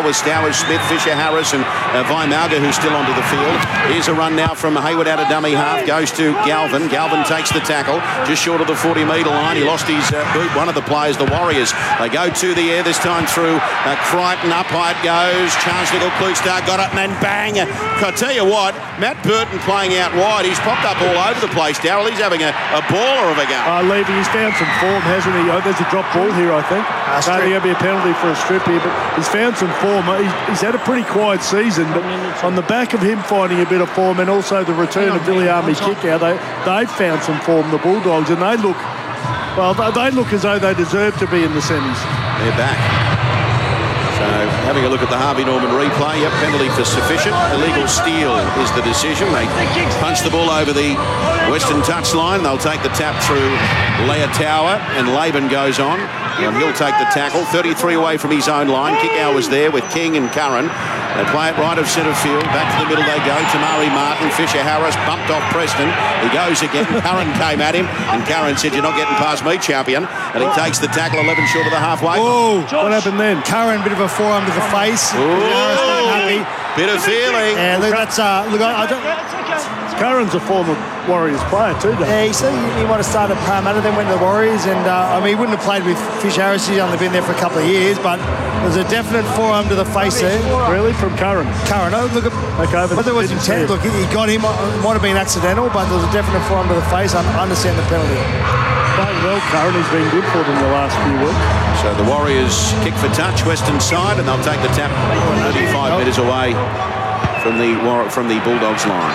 tackle with Stowers, Smith, Fisher, Harris and Vaimalga, who's still onto the field. Here's a run now from Hayward out of dummy half. Goes to Galvin. Galvin takes the tackle just short of the 40-metre line. He lost his boot. One of the players, the Warriors, they go to the air this time through Crichton. Up high it goes. Charles Nickel-Klugstar got it and then bang. I tell you what, Matt Burton playing out wide. He's popped up all over the place, Darryl. He's having a baller of a game. Levy, he's found some form, hasn't he? There's a drop ball here, I think. There'll be a penalty for a strip here, but he's found some form. He's had a pretty quiet season, but on the back of him finding a bit of form and also the return of Viliame Kikau, they've found some form, the Bulldogs, and they look as though they deserve to be in the semis. They're back. So having a look at the Harvey Norman replay, yep, penalty for sufficient. Illegal steal is the decision. They punch the ball over the Western touchline. They'll take the tap through Leotaua and Laban goes on. And he'll take the tackle. 33 away from his own line. Kikau was there with King and Curran. They play it right of centre field. Back to the middle they go. Tamari Martin, Fisher Harris bumped off Preston. He goes again. Curran came at him. And Curran said, "You're not getting past me, champion." And he takes the tackle 11 short of the halfway. Whoa, what happened then? Curran, bit of a forearm to the face. Bit of feeling. Yeah, look, that's Curran's a former Warriors player too, though. Yeah, he might have started at Parramatta, then went to the Warriors, and he wouldn't have played with Fish Harris. He's only been there for a couple of years, but there's a definite forearm to the face there. Really, from Curran? Curran. Oh, look, but there was intent. Look, he got him. It might have been accidental, but there was a definite forearm to the face. I understand the penalty. Playing well, Curran. He's been good for them the last few weeks. So the Warriors kick for touch, Western side, and they'll take the tap 35 metres away from the Bulldogs line.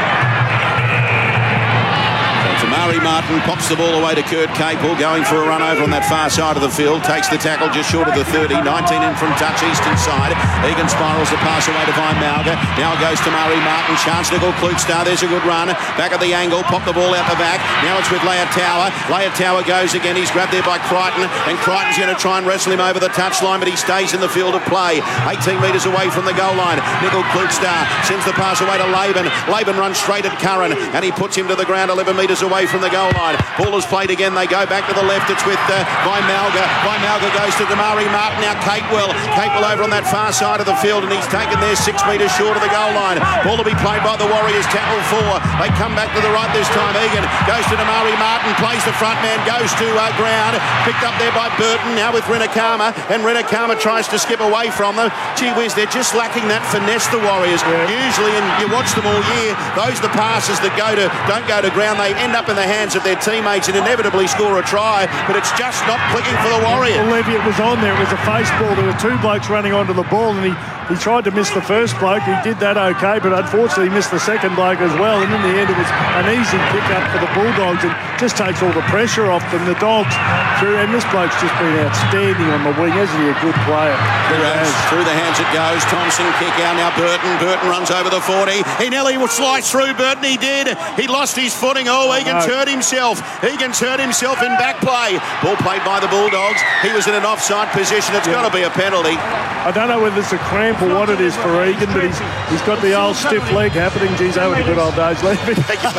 Tamari Martin pops the ball away to Kurt Capel, going for a run over on that far side of the field, takes the tackle just short of the 30, 19 in from touch, eastern side. Egan spirals the pass away to Vaimalga. Now it goes to Tamari Martin, chance to go Klugstar, there's a good run, back at the angle, pop the ball out the back. Now it's with Leotaua. Leotaua goes again, he's grabbed there by Crichton, and Crichton's going to try and wrestle him over the touchline, but he stays in the field of play, 18 metres away from the goal line. Nickel-Klugstar sends the pass away to Laban. Laban runs straight at Curran, and he puts him to the ground 11 metres away from the goal line. Ball is played again. They go back to the left. It's with Vaimalga. Vaimalga goes to Tamari Martin. Now Capewell over on that far side of the field, and he's taken there 6 metres short of the goal line. Ball to be played by the Warriors. Tackle 4. They come back to the right this time. Egan goes to Tamari Martin. Plays the front man. Goes to ground. Picked up there by Burton. Now with Renakama, and Renakama tries to skip away from them. Gee whiz, they're just lacking that finesse, the Warriors. Yeah. Usually, and you watch them all year, those are the passes that don't go to ground. They end up in the hands of their teammates and inevitably score a try, but it's just not clicking for the Warriors. Well, Levy, it was on there. It was a face ball. There were two blokes running onto the ball, and he tried to miss the first bloke. He did that okay, but unfortunately he missed the second bloke as well, and in the end it was an easy pick-up for the Bulldogs and just takes all the pressure off them. The Dogs through, and this bloke's just been outstanding on the wing, isn't he? A good player. Through the hands it goes. Thompson kick out now. Burton runs over the 40. He nearly sliced through Burton. He did. He lost his footing. Egan's hurt himself. Egan's hurt himself in back play. Ball played by the Bulldogs. He was in an offside position. It's got to be a penalty. I don't know whether it's a cramp or what it is for Egan, but he's got the old stiff leg happening. Geez, over the good old days, Levy.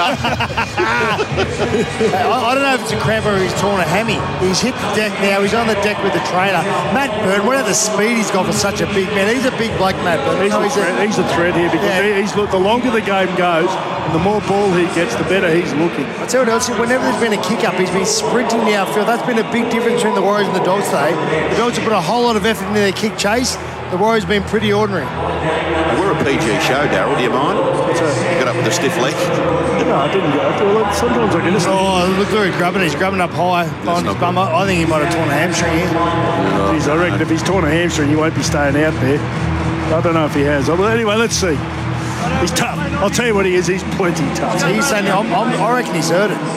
I don't know if it's a cramp or he's torn a hammy. He's hit the deck now. He's on the deck with the trainer. Matt Burton, whatever the speed he's got for such a big man. He's a big bloke, Matt Burton. He's a threat here because the longer the game goes and the more ball he gets, the better he's looking. I tell you what else, whenever there's been a kick-up, he's been sprinting the outfield. That's been a big difference between the Warriors and the Dogs today. The Dogs have put a whole lot of effort into their kick chase. The Warriors have been pretty ordinary. We're a PG show, Darryl. Do you mind? You got up with a stiff leg? No, I didn't go up. Well, sometimes I can just... Look where he's grabbing. He's grabbing up high on his bum. I think he might have torn a hamstring here. Jeez, I reckon if he's torn a hamstring, he won't be staying out there. I don't know if he has. Well, anyway, let's see. He's tough. I'll tell you what he is. He's plenty tough. So he's saying, I reckon he's hurt it.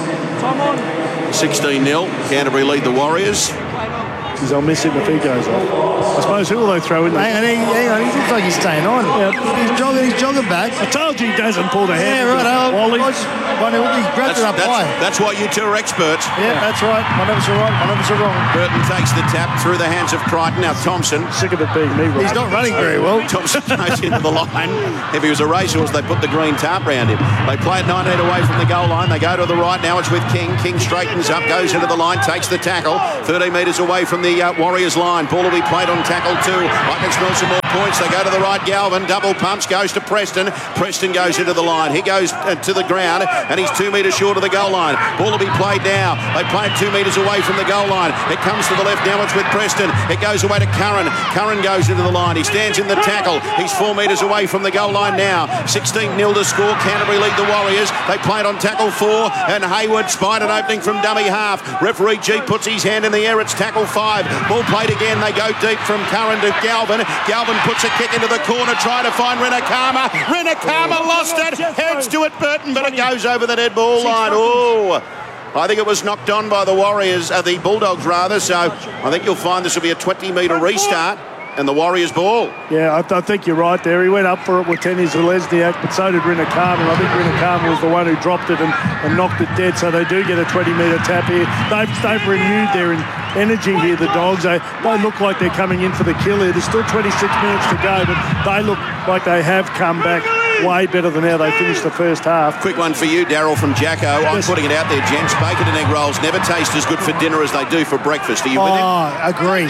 16-0. Canterbury lead the Warriors. I'll miss him if he goes off. I suppose who will they throw in there? Hang on, he looks like he's staying on. Yeah. He's jogging back. I told you he doesn't pull the hand. Yeah, right. He grabbed it up high. That's why you two are experts. Yeah, that's right. One of us are right, one of us are wrong. Burton takes the tap through the hands of Crichton. Now Thompson. Sick of it being me. He's not running very well. Thompson goes into the line. If he was a racehorse, they put the green tarp round him. They play it 19 away from the goal line. They go to the right. Now it's with King. King straightens up, goes into the line, takes the tackle. 13 metres away from the Warriors line. Ball will be played on tackle 2. I can smell some more points. They go to the right. Galvin double pumps, goes to Preston. Preston goes into the line. He goes to the ground, and he's 2 metres short of the goal line. Ball will be played now. They play it 2 metres away from the goal line. It comes to the left. Now it's with Preston. It goes away to Curran. Curran goes into the line. He stands in the tackle. He's 4 metres away from the goal line now. 16-0 to score. Canterbury lead the Warriors. They play it on tackle 4, and Hayward spied an opening from dummy half. Referee G puts his hand in the air. It's tackle 5. Ball played again. They go deep from Curran to Galvin. Galvin puts a kick into the corner, trying to find Renakama. Renakama lost it. Heads to it, Burton, but it goes over the dead ball line. Oh, I think it was knocked on by the Warriors, the Bulldogs rather. So I think you'll find this will be a 20-metre restart. And the Warriors ball. Yeah, I think you're right there. He went up for it with Tennis Lesniak, but so did Renakama. I think Renakama was the one who dropped it and knocked it dead, so they do get a 20-metre tap here. They've renewed their energy here, the Dogs. They look like they're coming in for the kill here. There's still 26 minutes to go, but they look like they have come back way better than how they finished the first half. Quick one for you, Daryl, from Jacko. I'm putting it out there, gents. Bacon and egg rolls never taste as good for dinner as they do for breakfast. Are you with him? Agree.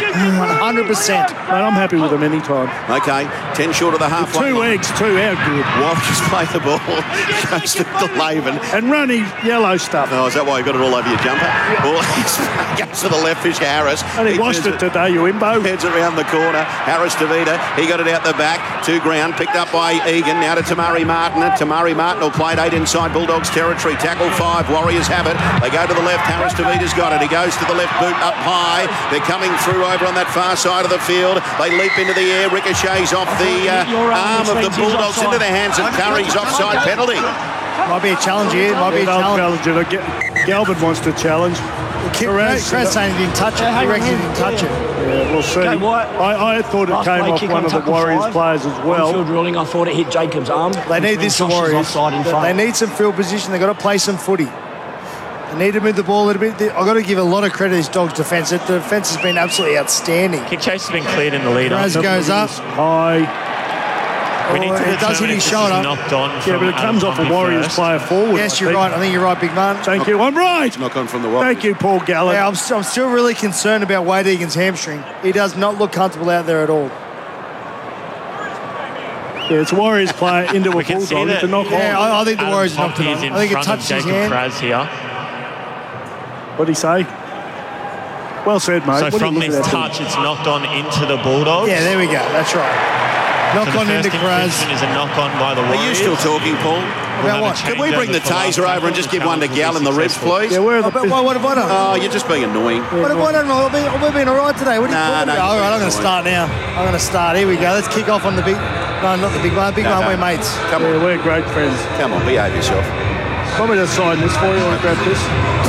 100%. Mate, I'm happy with them anytime. Okay, 10 short of the halfway. 2 eggs, too. How good. Warriors play the ball. Goes to Laven. And runny yellow stuff. Oh, is that why you got it all over your jumper? Well, he goes to the left, Fisher Harris. And he washed it today, you imbo. Heads around the corner. Harris to Vida. He got it out the back. To ground. Picked up by Egan. Now to Tamari Martin. Tamari Martin will play it 8 inside Bulldogs territory. Tackle 5. Warriors have it. They go to the left. Harris to Vida's got it. He goes to the left boot up high. They're coming through over on that far side of the field. They leap into the air. Ricochets off the arm of the Bulldogs into the hands of Curry's offside penalty. Might be a challenge here. Might be a challenge. Galvin wants to challenge. Kraz saying he didn't touch it. He reckons he didn't touch it. Yeah, we'll see. I thought it came off one of the Warriors players as well. Field ruling, I thought it hit Jacob's arm. They need this, the Warriors. They need some field position. They've got to play some footy. They need to move the ball a little bit. I've got to give a lot of credit to this Dogs' defence. The defence has been absolutely outstanding. Kick chase has been cleared in the lead. Kraz goes up. High. We need to it does hit his shoulder. Knocked on. Yeah, but it comes off a Warriors player forward. Yes, you're right. I think you're right, big man. Thank you. I'm right. Knock on from the Warriors. Thank you, Paul Gallen. Yeah, I'm still really concerned about Wade Egan's hamstring. He does not look comfortable out there at all. Yeah, it's a Warriors player into a Bulldog to knock on. Yeah, I think the Warriors knocked it on. I think it touched his hand. Kraz here. What did he say? Well said, mate. So from this touch, it's knocked on into the Bulldogs. Yeah, there we go. That's right. Knock on into Kraz. Is a knock on by the Warriors. Are you still talking, Paul? About what? Can we bring the taser over and just give one to Gal in the ribs, please? Yeah, where are the... What have I done? Oh, you're just being annoying. What have I done? We've been all right today. What are you talking about? All right, I'm going to start now. I'm going to start. Here we go. Let's kick off on the big... No, not the big one. Big one, we're mates. Come on. We're great friends. Come on, behave yourself. Want me to sign this for you or grab this?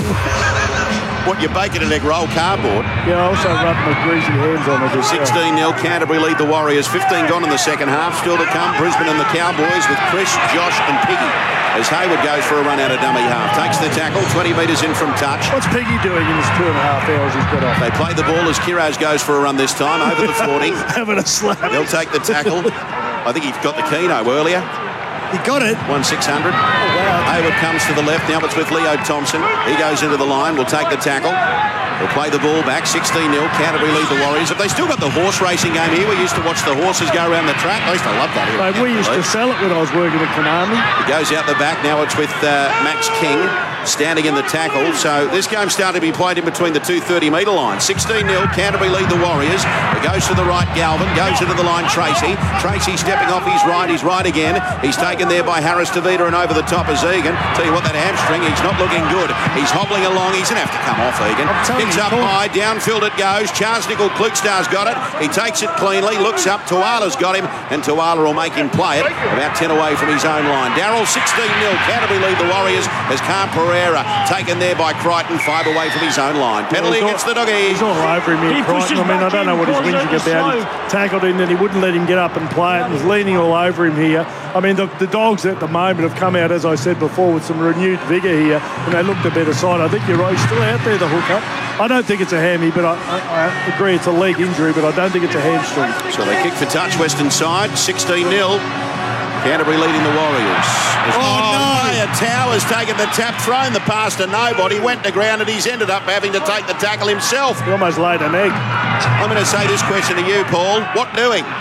What, your bacon and egg roll cardboard? Yeah, I also rub my greasy hands on it. 16-0, Canterbury lead the Warriors. 15 gone in the second half. Still to come, Brisbane and the Cowboys with Chris, Josh and Piggy. As Hayward goes for a run out of dummy half. Takes the tackle, 20 metres in from touch. What's Piggy doing in his 2.5 hours he's got off? They play the ball as Kiraz goes for a run this time, over the 40. Having a slap. He'll take the tackle. I think he got the Keno earlier. He got it. 1-600. Hayward comes to the left. Now it's with Leo Thompson. He goes into the line. We'll take the tackle. We'll play the ball back. 16-0. Canterbury lead the Warriors. Have they still got the horse racing game here? We used to watch the horses go around the track. I used to love that here. Mate, we used to sell it when I was working at Konami. He goes out the back. Now it's with Max King standing in the tackle. So this game's starting to be played in between the two 30-metre lines. 16-0. Canterbury lead the Warriors. It goes to the right, Galvin. Goes into the line, Tracy. Tracy stepping off his right. He's right again. He's taken there by Harris Tavita and over the top is Egan. Tell you what, that hamstring, he's not looking good. He's hobbling along. He's going to have to come off, Egan. Picks up high. Downfield it goes. Charles Nickel Klukstar's got it. He takes it cleanly. Looks up. Tuala's got him. And Tuala will make him play it. About 10 away from his own line. Darryl 16-0. Canterbury lead the Warriors as Carl Pereira taken there by Crichton. 5 away from his own line. Penalty against the Doggies. He's all over him here, Crichton. I mean, I don't know what he's whinging about. He tackled him and he wouldn't let him get up and play it. He's leaning all over him here. I mean, the Dogs at the moment have come out, as I said before, with some renewed vigour here, and they looked a better side. I think you're right. He's still out there, the hooker. I don't think it's a hammy, but I agree it's a leg injury, but I don't think it's a hamstring. So they kick for touch, Western side, 16-0. Canterbury leading the Warriors. Maya Towers taken the tap, thrown the pass to nobody, went to ground, and he's ended up having to take the tackle himself. He almost laid an egg. I'm going to say this question to you, Paul. What doing?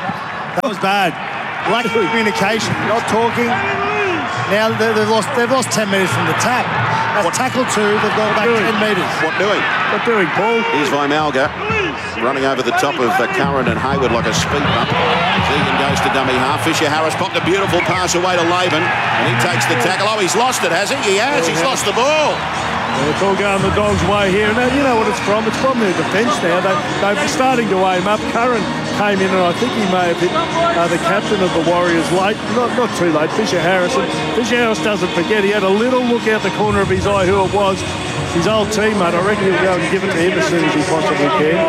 That was bad. Lack of communication, not talking. Now they've lost 10 metres from the tap. That's tackle 2, they've gone back 10 metres. What doing? What doing, Paul? Here's Vimalga running over the top of Curran and Hayward like a speed bump. Egan goes to dummy half. Fisher Harris popped a beautiful pass away to Laban, and he takes the tackle. Oh, he's lost it, has he? He has. He's lost the ball. Well, it's all going the Dogs' way here. Now, you know what it's from? It's from their defence now. They're starting to aim up. Curran came in, and I think he may have hit the captain of the Warriors late. Not too late, Fisher Harris. And Fisher Harris doesn't forget. He had a little look out the corner of his eye who it was. His old teammate. I reckon he'll go and give it to him as soon as he possibly can.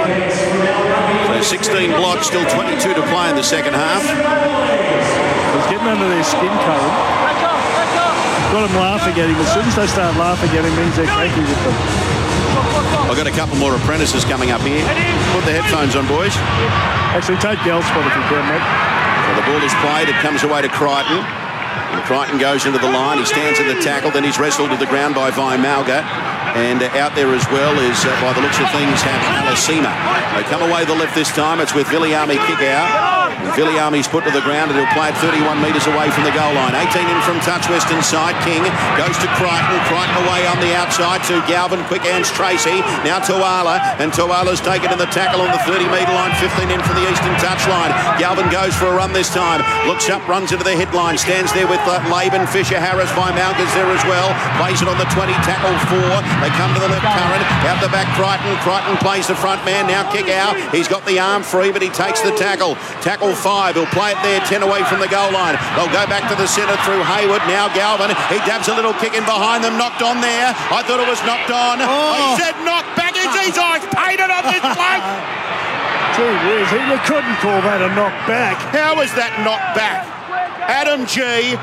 So 16 blocks, still 22 to play in the second half. He's getting under their skin, Curran. Got them laughing at him. As soon as they start laughing at him, means they're cranky with them. I've got a couple more apprentices coming up here. Put the headphones on, boys. Actually, take Gal's spot if you can, mate. So the ball is played. It comes away to Crichton. And Crichton goes into the line. He stands in the tackle. Then he's wrestled to the ground by Vimalga. And out there as well is, by the looks of things, Halasima. They come away the left this time. It's with Viliami kick out. Viliami's put to the ground and he'll play it 31 metres away from the goal line. 18 in from touch, western side. King goes to Crichton. Crichton away on the outside to Galvin. Quick hands Tracy. Now Tuala. And Tuala's taken in the tackle on the 30-metre line. 15 in from the eastern touch line. Galvin goes for a run this time. Looks up, runs into the hit line. Stands there with Laban. Fisher Harris. Vimalga's there as well. Plays it on the 20. Tackle 4. They come to the left, Curran. Out the back, Crichton. Crichton plays the front man. Now kick out. He's got the arm free, but he takes the tackle. Tackle 5. He'll play it there, 10 away from the goal line. They'll go back to the centre through Hayward. Now Galvin. He dabs a little kick in behind them. Knocked on there. I thought it was knocked on. He said knocked back. It's his eyes painted on this bloke. Gee whiz, you couldn't call that a knock back. How was that knocked back? Adam G.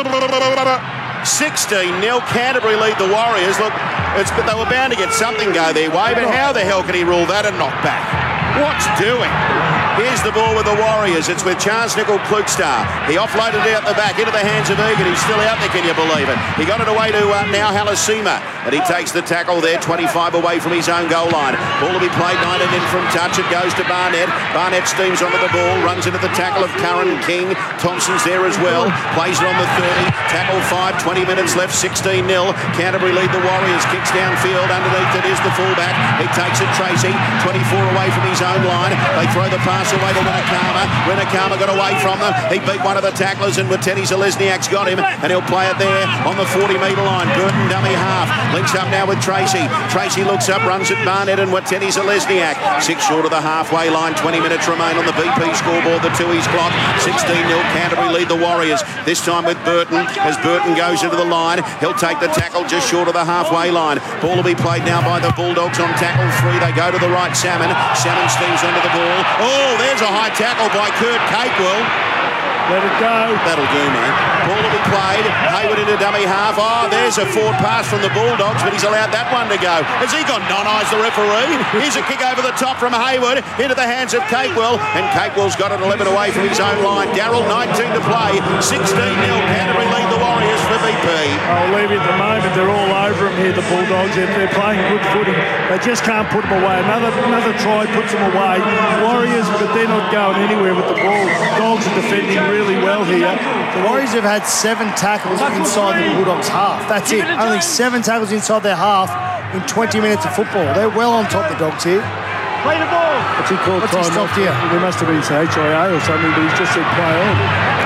16-0. Canterbury lead the Warriors. Look, but they were bound to get something go their way, but how the hell can he rule that a knockback? What's doing? Here's the ball with the Warriors. It's with Charles Nickel Klukstar. He offloaded it out the back into the hands of Egan. He's still out there, can you believe it? He got it away to now Halasima. And he takes the tackle there, 25 away from his own goal line. Ball will be played 19 in from touch. It goes to Barnett. Barnett steams onto the ball, runs into the tackle of Curran. King. Thompson's there as well. Plays it on the 30. Tackle 5, 20 minutes left, 16-0. Canterbury lead the Warriors. Kicks downfield. Underneath it is the fullback. He takes it, Tracy. 24 away from his own line. They throw the pass away to Winakama. Winakama got away from them. He beat one of the tacklers and Wateni Zalesniak's got him and he'll play it there on the 40-metre line. Burton dummy half. Links up now with Tracy. Tracy looks up, runs at Barnett and Wateni Zalesniak. 6 short of the halfway line. 20 minutes remain on the BP scoreboard. The Tooheys clock. 16-0. Canterbury lead the Warriors. This time with Burton. As Burton goes into the line, he'll take the tackle just short of the halfway line. Ball will be played now by the Bulldogs on tackle 3. They go to the right, Salmon. Salmon steams onto the ball. Oh, there's a high tackle by Kurt Capewell. Let it go. That'll do, mate. Ball will be played. Hayward into dummy half. Oh, there's a forward pass from the Bulldogs, but he's allowed that one to go. Has he got non-eyes, the referee? Here's a kick over the top from Hayward into the hands of Capewell, and Capewell's got it 11 away from his own line. Darrell, 19 to play. 16-0. Canterbury lead the Warriors for BP. I'll leave it at the moment. They're all over him here, the Bulldogs. They're playing good footy. They just can't put them away. Another try puts them away. Warriors, but they're not going anywhere with the ball. Dogs are defending really well here. The Warriors have had 7 tackles inside the Bulldogs' half. That's it. Only 7 tackles inside their half in 20 minutes of football. They're well on top, the Dogs here. Play the ball. What's he called? What's he stopped here? There must have been HIA or something, but he's just said play on.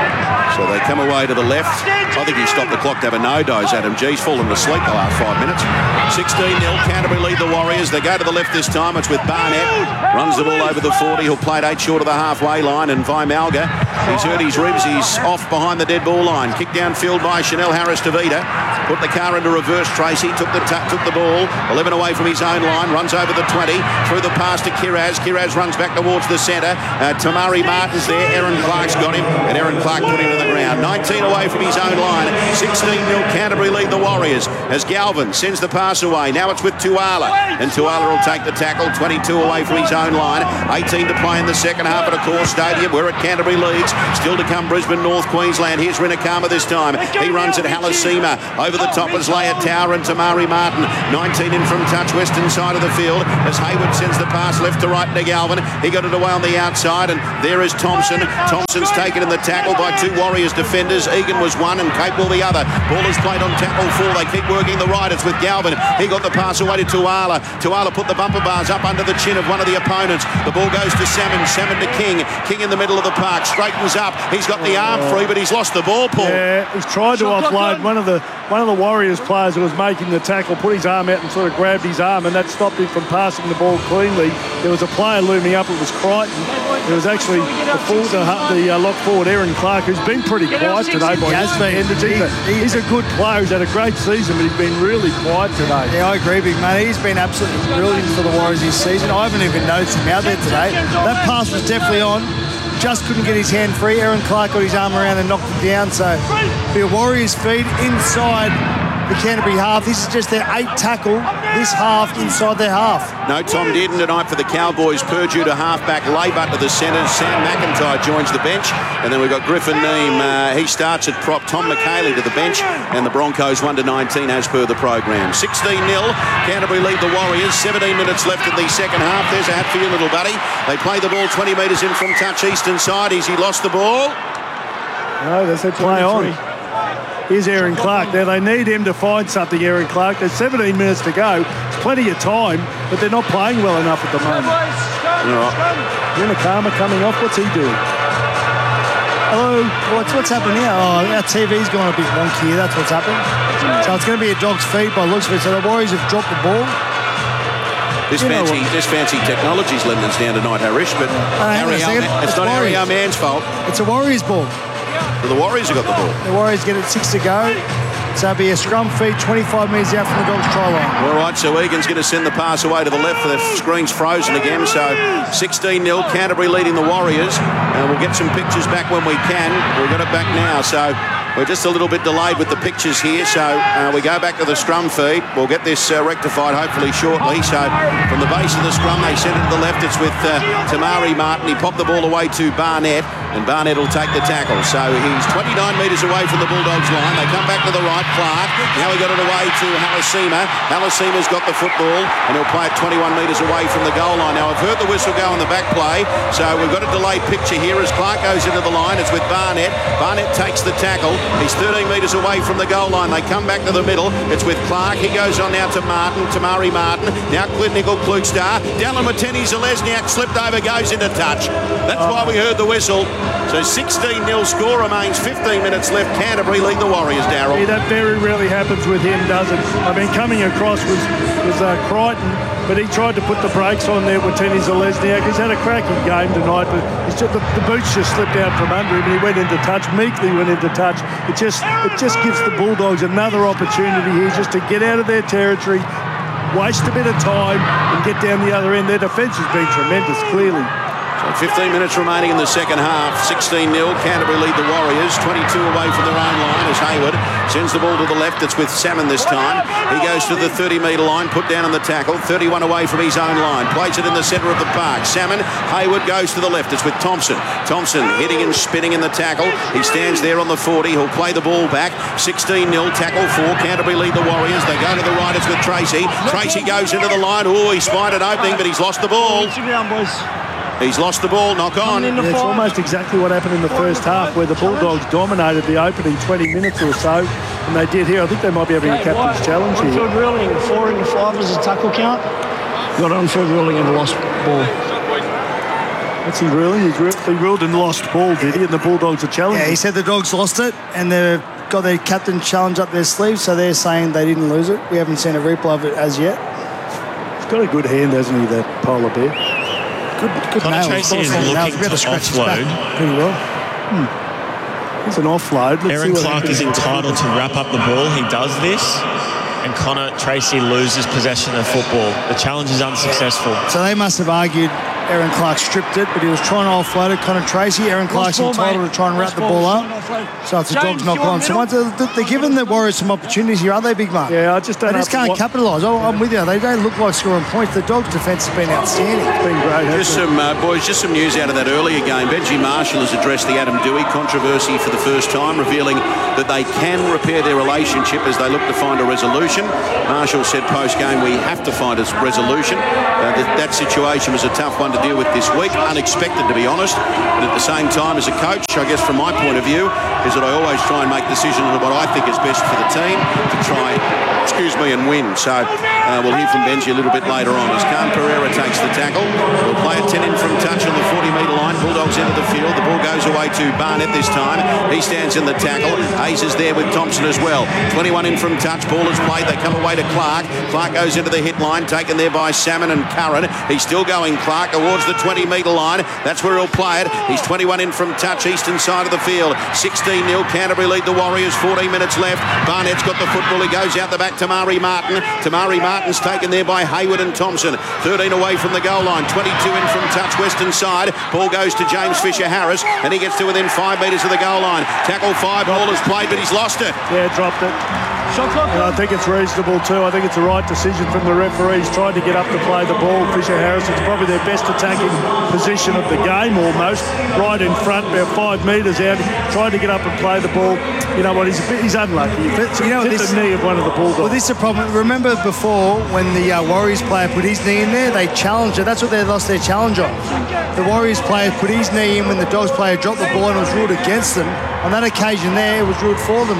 So they come away to the left. I think he stopped the clock to have a no-dose, Adam G's fallen asleep the last 5 minutes. 16-0, Canterbury lead the Warriors. They go to the left this time. It's with Barnett. Runs the ball over the 40. He'll play it 8 short of the halfway line. And Vimalga, he's hurt his ribs. He's off behind the dead ball line. Kicked downfield by Chanel Harris-Tavita. Put the car into reverse. Tracy took the ball. 11 away from his own line. Runs over the 20. Through the pass to Kiraz. Kiraz runs back towards the centre. Tamari Martin's there. Aaron Clark's got him. And Aaron Clark put him to the ground. 19 away from his own line. 16-0 Canterbury lead the Warriors as Galvin sends the pass away. Now it's with Tuala. And Tuala will take the tackle. 22 away from his own line. 18 to play in the second half at Accor Stadium. We're at Canterbury Leagues. Still to come Brisbane, North Queensland. Here's Rinakama this time. He runs at Halasima. Over the top is Leia Tower and Tamari Martin. 19 in from touch, western side of the field, as Hayward sends the pass left to right to Galvin. He got it away on the outside, and there is Thompson. Thompson's taken in the tackle by two Warriors defenders. Egan was one and Capewell the other. Ball is played on tackle 4. They keep working the right. It's with Galvin. He got the pass away to Tuala. Tuala put the bumper bars up under the chin of one of the opponents. The ball goes to Salmon. Salmon to King. King in the middle of the park. Straightens up. He's got the arm free, but he's lost the ball, Paul. Yeah, he's tried to offload one of the Warriors players who was making the tackle, put his arm out and sort of grabbed his arm, and that stopped him from passing the ball cleanly. There was a player looming up. It was Crichton. It was actually the lock forward, Aaron Clark, who's been pretty quiet today. He's a good player. He's had a great season, but he's been really quiet today. Yeah, I agree, big man. He's been absolutely brilliant for the Warriors this season. I haven't even noticed him out there today. That pass was definitely on. Just couldn't get his hand free. Aaron Clark got his arm around and knocked it down. So the Warriors feed inside the Canterbury half. This is just their 8th tackle this half inside their half. No Tom Dearden tonight for the Cowboys. Purdue to halfback, Laybutt to the centre. Sam McIntyre joins the bench. And then we've got Griffin Neame. He starts at prop. Tom McKaylee to the bench. And the Broncos 1-19 as per the program. 16-0. Canterbury lead the Warriors. 17 minutes left in the second half. There's a hat for you, little buddy. They play the ball 20 metres in from touch eastern side. Has he lost the ball? No, they said play on. Here's Aaron Clark. Now, they need him to find something, Aaron Clark. There's 17 minutes to go. It's plenty of time, but they're not playing well enough at the moment. Rinakama coming off. What's he doing? Hello. What's happening here? Oh, our TV's gone a bit wonky here. That's what's happened. So it's going to be a dog's feet by the looks of it. So the Warriors have dropped the ball. This fancy technology's letting us down tonight, Harish, but it's not Harry Armand's fault. It's a Warriors ball. So the Warriors have got the ball. The Warriors get it 6 to go. So it'll be a scrum feed 25 metres out from the Dogs' try line. All right, so Egan's going to send the pass away to the left. The screen's frozen again. So 16-0, Canterbury leading the Warriors. We'll get some pictures back when we can. We've got it back now. So we're just a little bit delayed with the pictures here. So we go back to the scrum feed. We'll get this rectified hopefully shortly. So from the base of the scrum, they send it to the left. It's with Tamari Martin. He popped the ball away to Barnett. And Barnett will take the tackle. So he's 29 metres away from the Bulldogs line. They come back to the right. Clark. Now he got it away to Halasima. Halasima's got the football and he'll play it 21 metres away from the goal line. Now I've heard the whistle go on the back play. So we've got a delayed picture here as Clark goes into the line. It's with Barnett. Barnett takes the tackle. He's 13 metres away from the goal line. They come back to the middle. It's with Clark. He goes on now to Martin. Tamari Martin. Now Nickel Klugstar. Dallin Mateni-Zelezniak slipped over, goes into touch. That's why we heard the whistle. So 16-0 score remains. 15 minutes left. Canterbury lead the Warriors, Darryl. Yeah, that very rarely happens with him, does it? I mean, coming across was Crichton, but he tried to put the brakes on there with Mateni-Zelezniak. He's had a cracking game tonight, but the boots just slipped out from under him and he went into touch. Meekly went into touch. It just gives the Bulldogs another opportunity here just to get out of their territory, waste a bit of time and get down the other end. Their defence has been tremendous, clearly. 15 minutes remaining in the second half. 16-0. Canterbury lead the Warriors. 22 away from their own line as Hayward sends the ball to the left. It's with Salmon this time. He goes to the 30-metre line, put down on the tackle. 31 away from his own line. Plays it in the centre of the park. Salmon. Hayward goes to the left. It's with Thompson. Thompson hitting and spinning in the tackle. He stands there on the 40. He'll play the ball back. 16-0. Tackle 4. Canterbury lead the Warriors. They go to the right. It's with Tracy. Tracy goes into the line. Oh, he spied an opening, but he's lost the ball. He's lost the ball, knock on. Yeah, it's almost exactly what happened in the first half where the Bulldogs dominated the opening 20 minutes or so, and they did here. I think they might be having a captain's challenge here. On-field ruling, 4 into 5 as a tackle count. Got on-field ruling and lost ball. What's he ruling? He ruled and lost ball, did he? And the Bulldogs are challenging. Yeah, he said the Dogs lost it and they've got their captain challenge up their sleeve, so they're saying they didn't lose it. We haven't seen a replay of it as yet. He's got a good hand, hasn't he, that polar bear? Good Connor Tracy is looking to offload. Pretty well. It's an offload. Aaron Clark is entitled to wrap up the ball. He does this. And Connor Tracy loses possession of the football. The challenge is unsuccessful. So they must have argued Aaron Clark stripped it, but he was trying to offload it. Connor Tracy, Aaron Clark's entitled to try and wrap the ball up. So it's a Dogs knock on. So once they're giving the Warriors some opportunities here, are they, Big Mark? Yeah, I just don't. They just can't capitalise. I'm with you. They don't look like scoring points. The Dogs' defence has been outstanding. It's been great. Just some boys, just some news out of that earlier game. Benji Marshall has addressed the Adam Dewey controversy for the first time, revealing that they can repair their relationship as they look to find a resolution. Marshall said post-game, we have to find a resolution. That situation was a tough one to deal with this week, unexpected to be honest, but at the same time as a coach, I guess from my point of view, is that I always try and make decisions on what I think is best for the team to try and win. So we'll hear from Benji a little bit later on as Khan Pereira takes the tackle. We'll play a 10 in from touch on the 40-metre line. Bulldogs into the field. The ball goes away to Barnett this time. He stands in the tackle. Hayes is there with Thompson as well. 21 in from touch. Ball is played. They come away to Clark. Clark goes into the hit line, taken there by Salmon and Curran. He's still going, Clark, towards the 20-metre line. That's where he'll play it. He's 21 in from touch, eastern side of the field. 16-0. Canterbury lead the Warriors. 14 minutes left. Barnett's got the football. He goes out the back to Tamari Martin. Tamari Martin's taken there by Hayward and Thompson. 13 away from the goal line. 22 in from touch, western side. Ball goes to James Fisher-Harris, and he gets to within 5 metres of the goal line. Tackle 5, ball is played, but he's lost it. Yeah, dropped it. And I think it's reasonable too. I think it's the right decision from the referees. Tried to get up to play the ball. Fisher-Harris, it's probably their best attacking position of the game almost. Right in front, about 5 metres out. Tried to get up and play the ball. You know what, he's unlucky. Hit the knee of one of the Bulldogs. Well, this is a problem. Remember before when the Warriors player put his knee in there, they challenged it. That's what they lost their challenge on. The Warriors player put his knee in when the Dogs player dropped the ball and it was ruled against them. On that occasion there, it was ruled for them.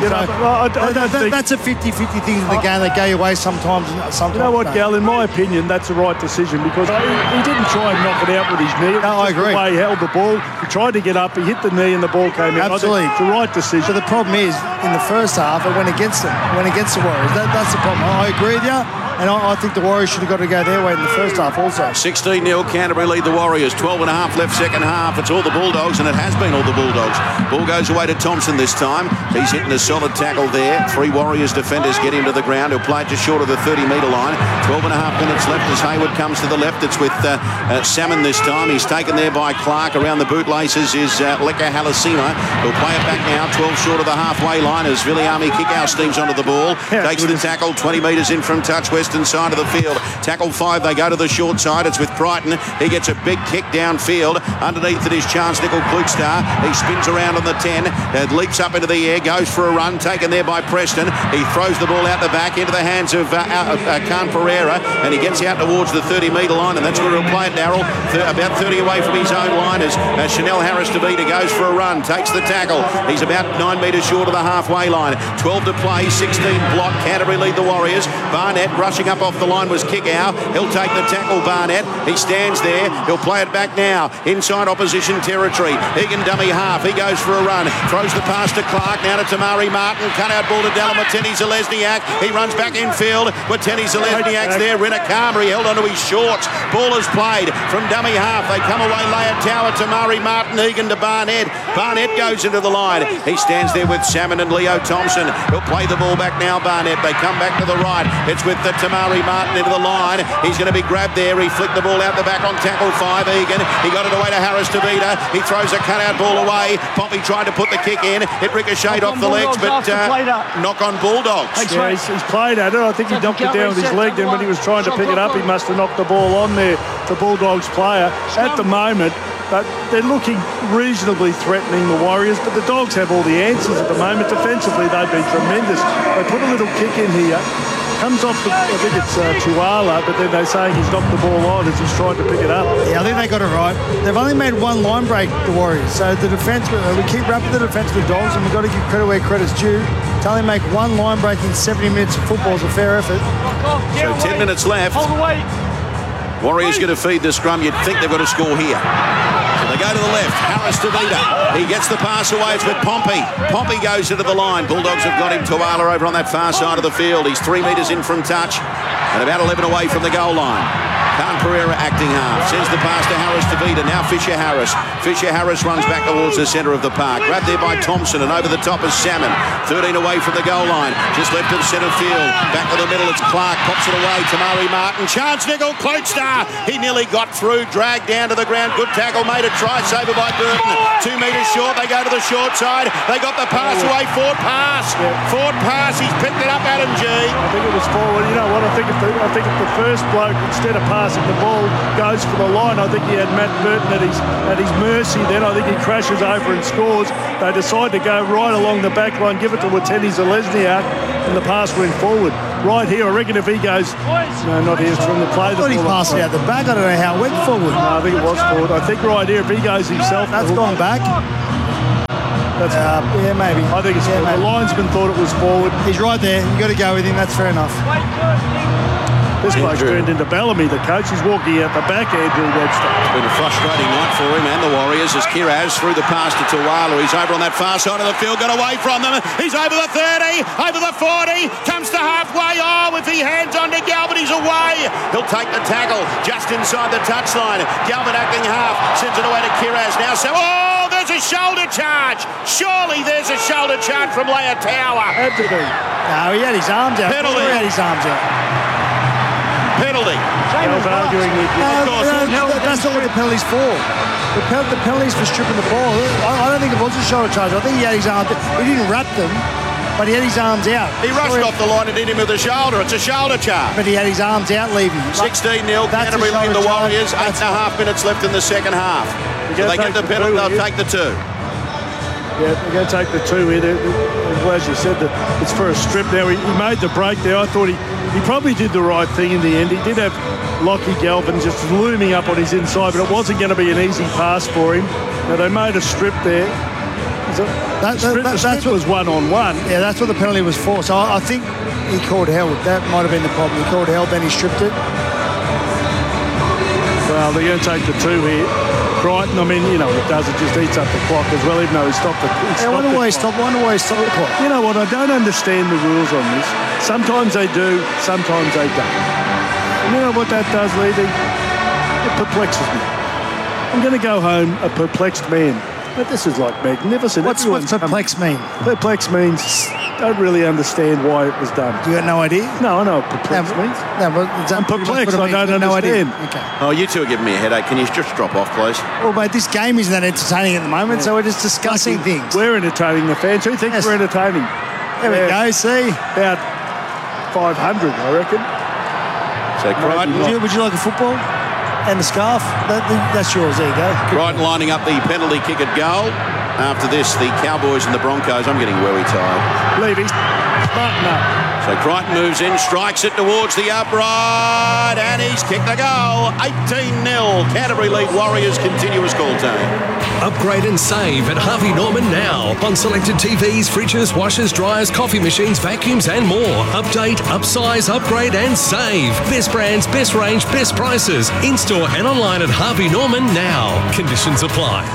That's a 50-50 thing in the game. They go away sometimes. You know what, Gal, in my opinion, that's the right decision because he didn't try and knock it out with his knee. No, I agree. The way he held the ball, he tried to get up, he hit the knee and the ball came out. Absolutely. It's the right decision. But the problem is, in the first half, it went against them. It went against the Warriors. That's the problem. I agree with you. And I think the Warriors should have got to go their way in the first half also. 16-0 Canterbury lead the Warriors. 12 and a half left second half. It's all the Bulldogs, and it has been all the Bulldogs. Ball goes away to Thompson this time. He's hitting a solid tackle there. 3 Warriors defenders get him to the ground. He'll play it just short of the 30-metre line. 12 and a half minutes left as Hayward comes to the left. It's with Salmon this time. He's taken there by Clark. Around the bootlaces is Leka Halasima. He'll play it back now. 12 short of the halfway line as Viliami Kickow steams onto the ball. Takes the tackle. 20 metres in from touch, western side of the field. Tackle 5, they go to the short side. It's with Brighton. He gets a big kick downfield. Underneath it is Chance Nickel Klukstar. He spins around on the 10. Leaps up into the air, goes for a run, taken there by Preston. He throws the ball out the back into the hands of Khan Pereira, and he gets out towards the 30-metre line, and that's where he'll play it, Darryl. About 30 away from his own line as Chanel Harris-Tavita goes for a run, takes the tackle. He's about 9 metres short of the halfway line. 12 to play, 16 block. Canterbury lead the Warriors. Barnett rushing up off the line was Kickow. He'll take the tackle, Barnett. He stands there. He'll play it back now. Inside opposition territory. Egan dummy half. He goes for a run. Throws the pass to Clark. Now to Tamari Martin. Cut out ball to Delamateni Zalesniak. He runs back infield. Wateni Zalesniak's there. Renner Calmer. He held onto his shorts. Ball is played from dummy half. They come away. Layer Tower. Tamari Martin. Egan to Barnett. Barnett goes into the line. He stands there with Salmon and Leo Thompson. He'll play the ball back now, Barnett. They come back to the right. It's with the Tamari Martin into the line. He's going to be grabbed there. He flicked the ball out the back on tackle 5. Egan. He got it away to Harris-Tavita. He throws a cutout ball away. Pompey tried to put the kick in. It ricocheted off the legs, but knock on Bulldogs. Yeah, he's played at it. I think he knocked it down with his leg. Then when he was trying to pick it up, he must have knocked the ball on there, the Bulldogs player. At the moment, but they're looking reasonably threatening, the Warriors, but the Dogs have all the answers at the moment. Defensively, they've been tremendous. They put a little kick in here. Comes off, I think it's Tuala, but then they're saying he's knocked the ball on as he's trying to pick it up. Yeah, I think they got it right. They've only made one line break, the Warriors. So the defence, we keep wrapping the defence with the Dogs, and we've got to give credit where credit's due. To only make one line break in 70 minutes of football is a fair effort. So 10 minutes left. Warriors going to feed the scrum. You'd think they've got to score here. So they go to the left. Harris-Tavita. He gets the pass away. It's with Pompey. Pompey goes into the line. Bulldogs have got him. Tuala over on that far side of the field. He's 3 metres in from touch and about 11 away from the goal line. Khan Pereira acting half. Sends the pass to Harris Tavita. Now Fisher Harris. Fisher Harris runs back towards the centre of the park. Grabbed there by Thompson and over the top is Salmon. 13 away from the goal line. Just left of centre field. Back to the middle. It's Clark. Pops it away. Tamari Martin. Chance Nickel. Klutster. He nearly got through. Dragged down to the ground. Good tackle. Made a try. Saver by Burton. 2 metres short. They go to the short side. They got the pass away. Ford pass. Ford pass. He's picked it up. Adam G. I think it was forward. You know what? I think if the first bloke, instead of passing the ball, goes for the line, I think he had Matt Burton at his mercy. Then I think he crashes over and scores. They decide to go right along the back line, give it to Wateni Zelezniak, and the pass went forward. Right here, I reckon if he goes, no, not here, from the play. I thought he passed it out the back. I don't know how it went forward. No, I think it was forward. I think right here, if he goes himself, that's gone back. That's yeah, maybe. I think it's forward. The linesman thought it was forward. He's right there. You got to go with him. That's fair enough. This bloke's turned into Bellamy, the coach. He's walking out the back, Andrew Webster. It's been a frustrating night for him and the Warriors as Kiraz threw the pass to Tuala. He's over on that far side of the field, got away from them. He's over the 30, over the 40, comes to halfway. Oh, if he hands on to Galvin, he's away. He'll take the tackle just inside the touchline. Galvin acting half, sends it away to Kiraz. Now, so, oh, there's a shoulder charge. Surely there's a shoulder charge from Leia Tower. Had to be. No, he had his arms out. Penalty. He had his arms out. Penalty. I was arguing with you. That's not what the penalty's for. The penalty's for stripping the ball. I don't think it was a shoulder charge. I think he had his arms. He didn't wrap them, but he had his arms out. He rushed off the line and hit him with the shoulder. It's a shoulder charge. But he had his arms out leaving. 16-0. Canterbury lead the Warriors. 8.5 minutes left in the second half. So they get the penalty, they'll take the 2. Yeah, they're going to take the 2 here. As you said, it's for a strip now. He made the break there. I thought he probably did the right thing in the end. He did have Lockie Galvin just looming up on his inside, but it wasn't going to be an easy pass for him. Now, they made a strip there. The strip was one-on-one. Yeah, that's what the penalty was for. So I think he called held. That might have been the problem. He called held, then he stripped it. Well, they're going to take the 2 here. Crichton, I mean, you know, it does. It just eats up the clock as well, even though he stopped the clock. I wonder why he stopped the clock. You know what? I don't understand the rules on this. Sometimes they do, sometimes they don't. And you know what that does, Levy? It perplexes me. I'm going to go home a perplexed man. But this is like magnificent. What's perplex mean? Perplex means don't really understand why it was done. You got no idea? No, I know what perplex means. No, but I'm perplexed. I don't understand. Okay. Oh, you two are giving me a headache. Can you just drop off, please? Well, mate, this game isn't that entertaining at the moment, so we're just discussing things. We're entertaining the fans. Who thinks we're entertaining? There we go, see? About 500, I reckon. So Crichton... Would you like a football? And the scarf? That's yours. There you go. Crichton lining up the penalty kick at goal. After this, the Cowboys and the Broncos. I'm getting very tired. Levy, smarten up. So Crichton moves in, strikes it towards the upright, and he's kicked the goal. 18-0. Canterbury lead Warriors continuous call team. Upgrade and save at Harvey Norman now on selected TVs, fridges, washers, dryers, coffee machines, vacuums and more. Update, upsize, upgrade and save. Best brands, best range, best prices. In-store and online at Harvey Norman now. Conditions apply.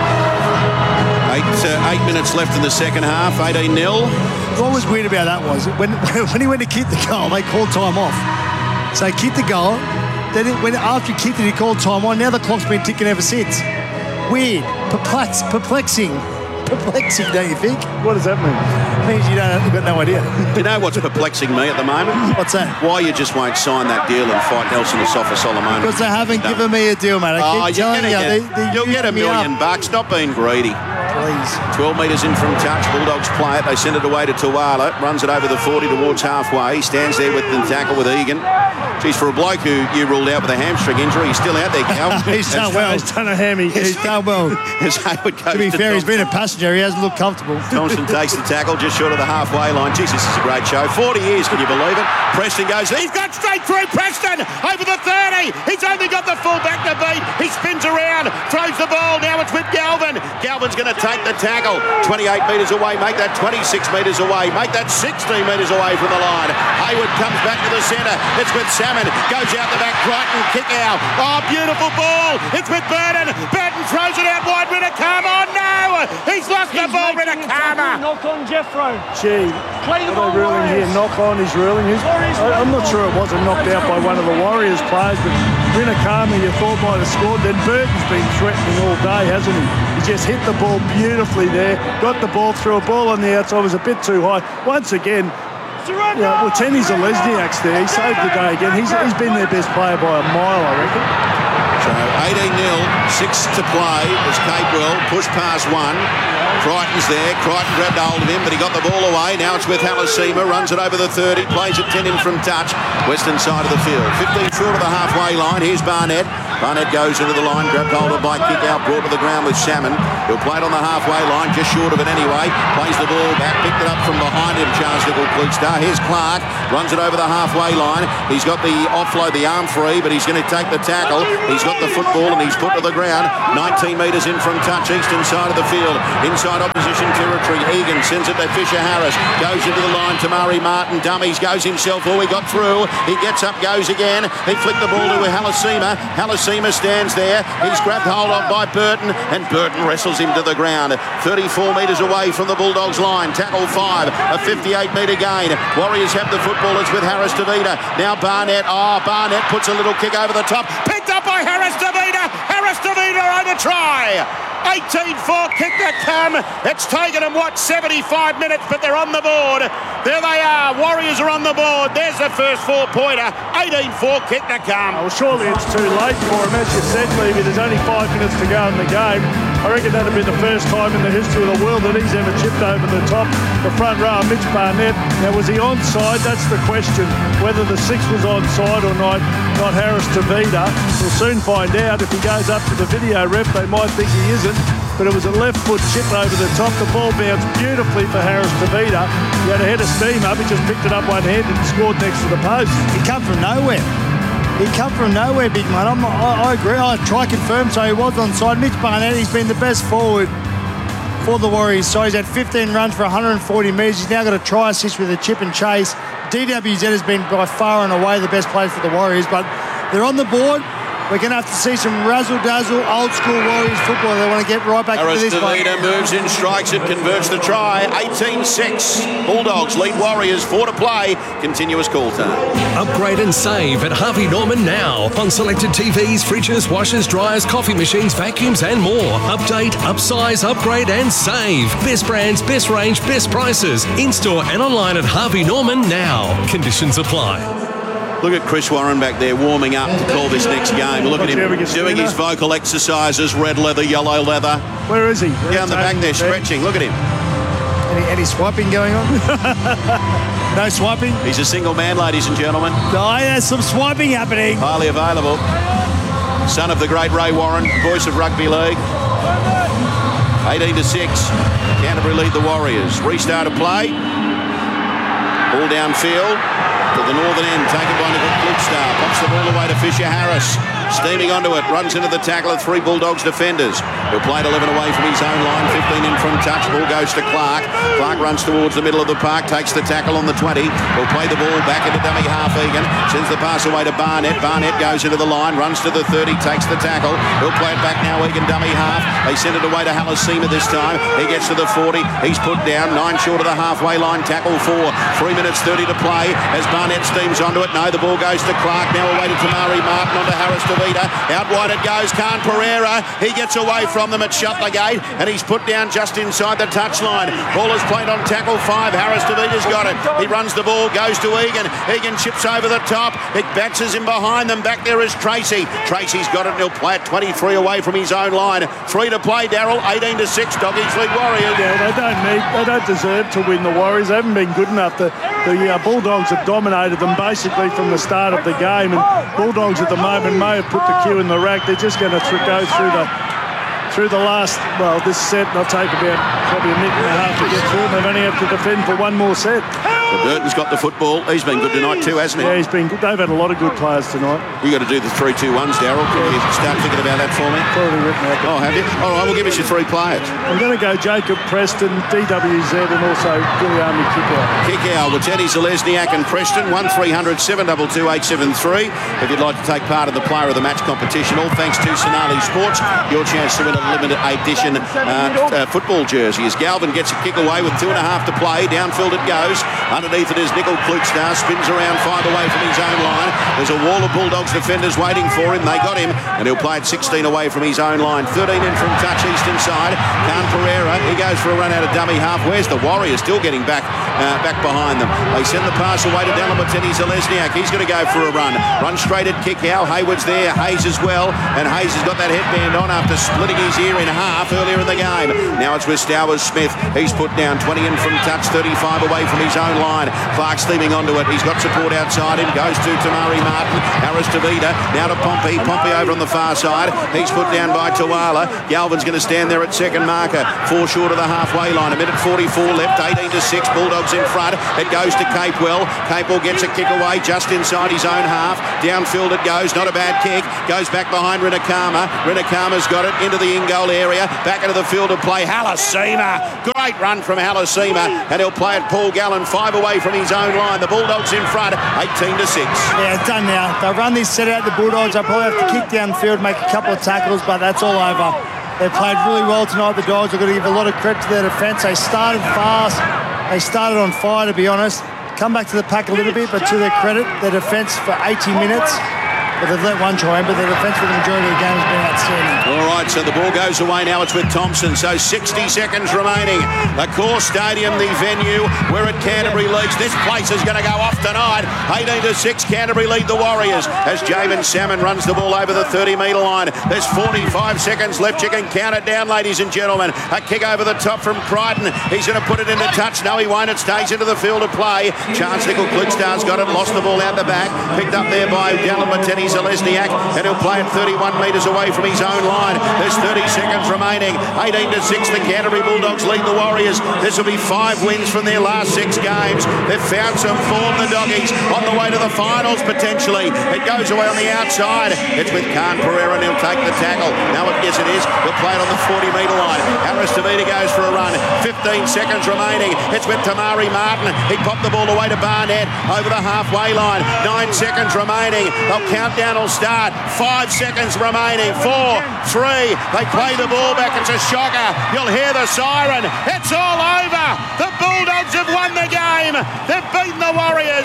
8 minutes left in the second half, 18-0. What was weird about that was when he went to kick the goal, they called time off. So he kicked the goal. Then after he kicked it, he called time on. Now the clock's been ticking ever since. Weird, perplexing, don't you think? What does that mean? It means you've got no idea. You know what's perplexing me at the moment? What's that? Why you just won't sign that deal and fight Nelson Asafa Solomon? Because they haven't given me a deal, mate. I keep telling you, you'll get $1 million. Stop being greedy. Please. 12 metres in from touch. Bulldogs play it. They send it away to Tuala. Runs it over the 40 towards halfway. Stands there with the tackle with Egan. Geez, for a bloke who you ruled out with a hamstring injury, he's still out there, Cal. He's done well. He's done a hammy. He's done well. To be fair, he's been a passenger. He hasn't looked comfortable. Thompson takes the tackle just short of the halfway line. Jeez, this is a great show. 40 years, can you believe it? Preston goes. He's got straight through Preston over the 30. He's only got the full back to beat. He spins around, throws the ball. Now it's with Galvin. Galvin's going to take the tackle. 28 metres away. Make that 26 metres away. Make that 16 metres away from the line. Hayward comes back to the centre. It's with Salmon. Goes out the back. Crichton kick out. Oh, beautiful ball. It's with Burton. Burton throws it out wide. Ritter, come on, no. He's lost the ball. Karma. Knock on Jeffro. Gee, Play the what ball, are they ruling here? Warriors. Knock on, he's ruling. I'm not sure it wasn't knocked out by one of the Warriors players, but Karma, you thought might have scored. Then Burton's been threatening all day, hasn't he? He just hit the ball beautifully there, got the ball through, a ball on the outside was a bit too high. Once again, Tenny's a Lesniak's there. He saved the day again. He's been their best player by a mile, I reckon. So 18-0, 6 to play as Capewell pushed past one. Crichton's there. Crichton grabbed hold of him, but he got the ball away. Now it's with Halasima. Runs it over the 30. Plays it 10 in from touch. Western side of the field. 15 short of the halfway line. Here's Barnett. Barnett goes into the line. Grabbed hold of by kick out. Brought to the ground with Salmon. He'll play it on the halfway line. Just short of it anyway. Plays the ball back. Picked it up from behind him. Charles Nickel-Klugstar. Here's Clark. Runs it over the halfway line. He's got the offload, the arm free, but he's going to take the tackle. He's got the football and he's put to the ground. 19 metres in from touch. Eastern side of the field. Inside opposition territory. Egan sends it to Fisher Harris. Goes into the line. Tamari Martin dummies. Goes himself. Oh, he got through. He gets up. Goes again. He flicked the ball to Halasima. Halasima stands there. He's grabbed hold of by Burton, and Burton wrestles him to the ground. 34 metres away from the Bulldogs line. Tackle 5. A 58-metre gain. Warriors have the football. It's with Harris Tavita. Now Barnett. Barnett puts a little kick over the top. Picked up by Harris Tavita. Harris Tavita over try. 18-4 kick that come. It's taken them, 75 minutes, but they're on the board. There they are. Warriors are on the board. There's the first 4-pointer. 18-4 kick that come. Well, surely it's too late for him. As you said, Levy, there's only 5 minutes to go in the game. I reckon that'd be the first time in the history of the world that he's ever chipped over the top. The front row, Mitch Barnett. Now, was he onside? That's the question. Whether the 6 was onside or not Harris Tavita. We'll soon find out. If he goes up to the video ref, they might think he isn't. But it was a left foot chip over the top. The ball bounced beautifully for Harris Tavita. He had a head of steam up. He just picked it up one-handed and scored next to the post. He come from nowhere. He come from nowhere, big man. I agree. I try confirm, so he was onside. Mitch Barnett, he's been the best forward for the Warriors. So he's had 15 runs for 140 metres. He's now got a try assist with a chip and chase. DWZ has been by far and away the best player for the Warriors, but they're on the board. We're going to have to see some razzle-dazzle, old-school Warriors football. They want to get right back into this one. Harris Tavita moves in, strikes it, converts the try. 18-6. Bulldogs lead Warriors. 4 to play. Continuous call time. Upgrade and save at Harvey Norman now on selected TVs, fridges, washers, dryers, coffee machines, vacuums and more. Update, upsize, upgrade and save. Best brands, best range, best prices. In-store and online at Harvey Norman now. Conditions apply. Look at Chris Warren back there warming up to call this next game. Look at him doing his vocal exercises, red leather, yellow leather. Where is he? Down the back there, stretching. Look at him. Any swiping going on? No swiping? He's a single man, ladies and gentlemen. No, there's some swiping happening. Highly available. Son of the great Ray Warren, voice of rugby league. 18-6. Canterbury lead the Warriors. Restart of play. Ball downfield to the northern end, taken by Nickel-Klugstar. Pops the ball away to Fisher Harris. Steaming onto it, runs into the tackle of 3 Bulldogs defenders. He'll play it 11 away from his own line, 15 in from touch. Ball goes to Clark. Clark runs towards the middle of the park, takes the tackle on the 20. He'll play the ball back into dummy half Egan. Sends the pass away to Barnett. Barnett goes into the line, runs to the 30, takes the tackle. He'll play it back now, Egan dummy half. They send it away to Halasima this time. He gets to the 40. He's put down, 9 short of the halfway line. Tackle 4. 3 minutes 30 to play as Barnett steams onto it. No, the ball goes to Clark. Now away to Tamari Martin, onto Harris Tavita. Out wide it goes, Khan Pereira. He gets away from them at Shuttlegate and he's put down just inside the touchline. Ball is played on tackle 5. Harris Tavita's got it. He runs the ball, goes to Egan. Egan chips over the top. It bounces in behind them. Back there is Tracy. Tracy's got it and he'll play it 23 away from his own line. 3 to play, Darryl. 18-6. Doggies lead Warriors. Yeah, they don't deserve to win. The Warriors haven't been good enough. The Bulldogs have dominated them basically from the start of the game, and Bulldogs at the moment may have put the cue in the rack. They're just going to go through the last, this set, and they'll take about probably a minute and a half to get through, and they've only have to defend for one more set. So Burton's got the football. He's been good tonight too, hasn't he? Yeah, he's been good. They've had a lot of good players tonight. You got to do the 3-2-1s, Daryl. Can you start thinking about that for me? It's already written out. Oh, have you? All right, we'll give us your 3 players. I'm going to go Jacob Preston, DWZ, and also Guiliami Kickout. Kickout with Teddy Zalesniak and Preston, 1300 722 873. If you'd like to take part in the Player of the Match competition, all thanks to Sonali Sports, your chance to win a limited edition football jersey. As Galvin gets a kick away with 2.5 to play, downfield it goes. Underneath it is Nickel Klugstar, spins around 5 away from his own line. There's a wall of Bulldogs defenders waiting for him. They got him, and he'll play it 16 away from his own line. 13 in from touch eastern side. Khan Pereira, he goes for a run out of dummy half. Where's the Warriors? Still getting back behind them. They send the pass away to Delamateni Zalesniak. He's going to go for a run. Run straight at Kickout. Hayward's there. Hayes as well. And Hayes has got that headband on after splitting his ear in half earlier in the game. Now it's with Stowers Smith. He's put down 20 in from touch, 35 away from his own line. Clark steaming onto it. He's got support outside him. Goes to Tamari Martin. Harris to Vida. Now to Pompey. Pompey over on the far side. He's put down by Tawala. Galvin's going to stand there at second marker. 4 short of the halfway line. 1:44 left. 18-6. Bulldogs in front. It goes to Capewell. Capewell gets a kick away just inside his own half. Downfield it goes. Not a bad kick. Goes back behind Rinakama. Rinakama's got it into the in-goal area. Back into the field to play Halasima. Great run from Halasima. And he'll play it Paul Gallen 5 away from his own line. The Bulldogs in front. 18-6. Yeah, it's done now. They'll run this set out, the Bulldogs. They'll probably have to kick downfield, make a couple of tackles, but that's all over. They played really well tonight, the Dogs. I've got to give a lot of credit to their defence. They started fast. They started on fire, to be honest. Come back to the pack a little bit, but to their credit, their defence for 80 minutes. But they've let one try in, but their defence for the majority of the game has been outstanding. All right, so the ball goes away now. It's with Thompson. So 60 seconds remaining. The Core Stadium, the venue. We're at Canterbury leads. This place is going to go off tonight. 18-6, Canterbury lead the Warriors as Jamin Salmon runs the ball over the 30-metre line. There's 45 seconds left. You can count it down, ladies and gentlemen. A kick over the top from Crichton. He's going to put it into touch. No, he won't. It stays into the field of play. Chance Nickel Klugstar's got it. Lost the ball out the back. Picked up there by Delamateni Zalesniak, and he'll play it 31 metres away from his own line. There's 30 seconds remaining. 18-6, the Canterbury Bulldogs lead the Warriors. This will be 5 wins from their last 6 games. They've found some form, the Doggies, on the way to the finals potentially. It goes away on the outside. It's with Khan Pereira, and he'll take the tackle. Now, yes, it is. He'll play it on the 40-metre line. Harris Tavita goes for a run. 15 seconds remaining. It's with Tamari Martin. He popped the ball away to Barnett over the halfway line. 9 seconds remaining. They'll count down will start. 5 seconds remaining. 4, 3. They play the ball back. It's a shocker. You'll hear the siren. It's all over. The Bulldogs have won the game. They've beaten the Warriors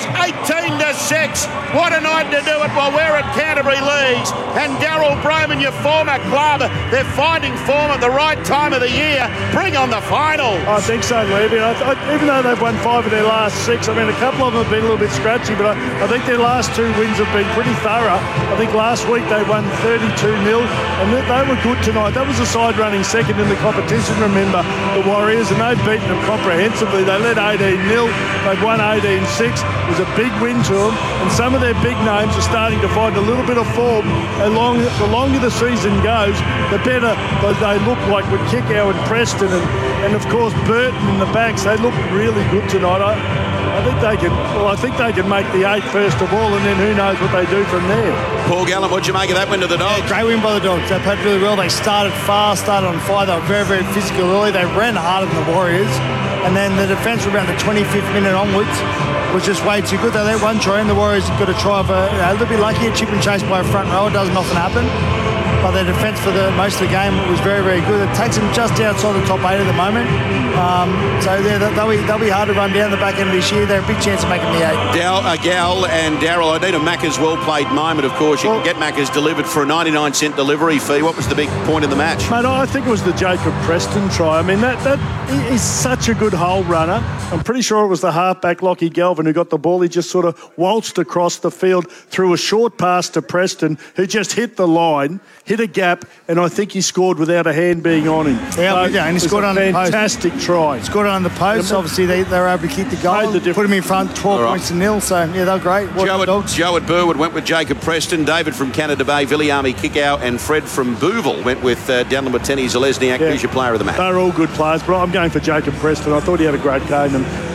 18-6. What a night to do it while we're at Canterbury Leagues. And Daryl Broman, your former club, they're finding form at the right time of the year. Bring on the finals. I think so, Levy. Even though they've won 5 of their last 6, I mean, a couple of them have been a little bit scratchy, but I think their last 2 wins have been pretty thorough. I think last week they won 32-0, and they were good tonight. That was a side running second in the competition, remember, the Warriors, and they've beaten them comprehensively. They led 18-0. They've won 18-6. It was a big win to them, and some of their big names are starting to find a little bit of form. The longer the season goes, the better they look, like with Kickow and Preston, and of course Burton in the backs. They look really good tonight. I think they can make the 8 first of all, and then who knows what they do from there. Paul Gallen, what'd you make of that win to the Dogs? Yeah, great win by the Dogs. They played really well. They started fast, started on fire. They were very, very physical early. They ran harder than the Warriors. And then the defence were around the 25th minute onwards was just way too good. They let one try in. The Warriors got a try of a little bit lucky, a chip and chase by a front row. It doesn't often happen. But their defence for most of the game was very, very good. It takes them just outside the top 8 at the moment. So yeah, they'll be hard to run down the back end of this year. They're a big chance of making the 8. Gal and Daryl, I need a Macca's well-played moment, of course. You can get Macca's delivered for a 99-cent delivery fee. What was the big point in the match? Mate, I think it was the Jacob Preston try. I mean, that is such a good hole runner. I'm pretty sure it was the halfback, Lockie Galvin, who got the ball. He just sort of waltzed across the field, threw a short pass to Preston, who just hit the line, hit a gap, and I think he scored without a hand being on him. Yeah, and he scored on the post. Fantastic try. He scored on the post. Obviously, they were able to kick the goal, put him in front, 12 points to 0. So, yeah, they were great. Joe at Burwood went with Jacob Preston, David from Canada Bay, Viliami Kickow, and Fred from Booville went with Delamateni Zalesniak. Who's your player of the match? They're all good players, but I'm going for Jacob Preston. I thought he had a great game, and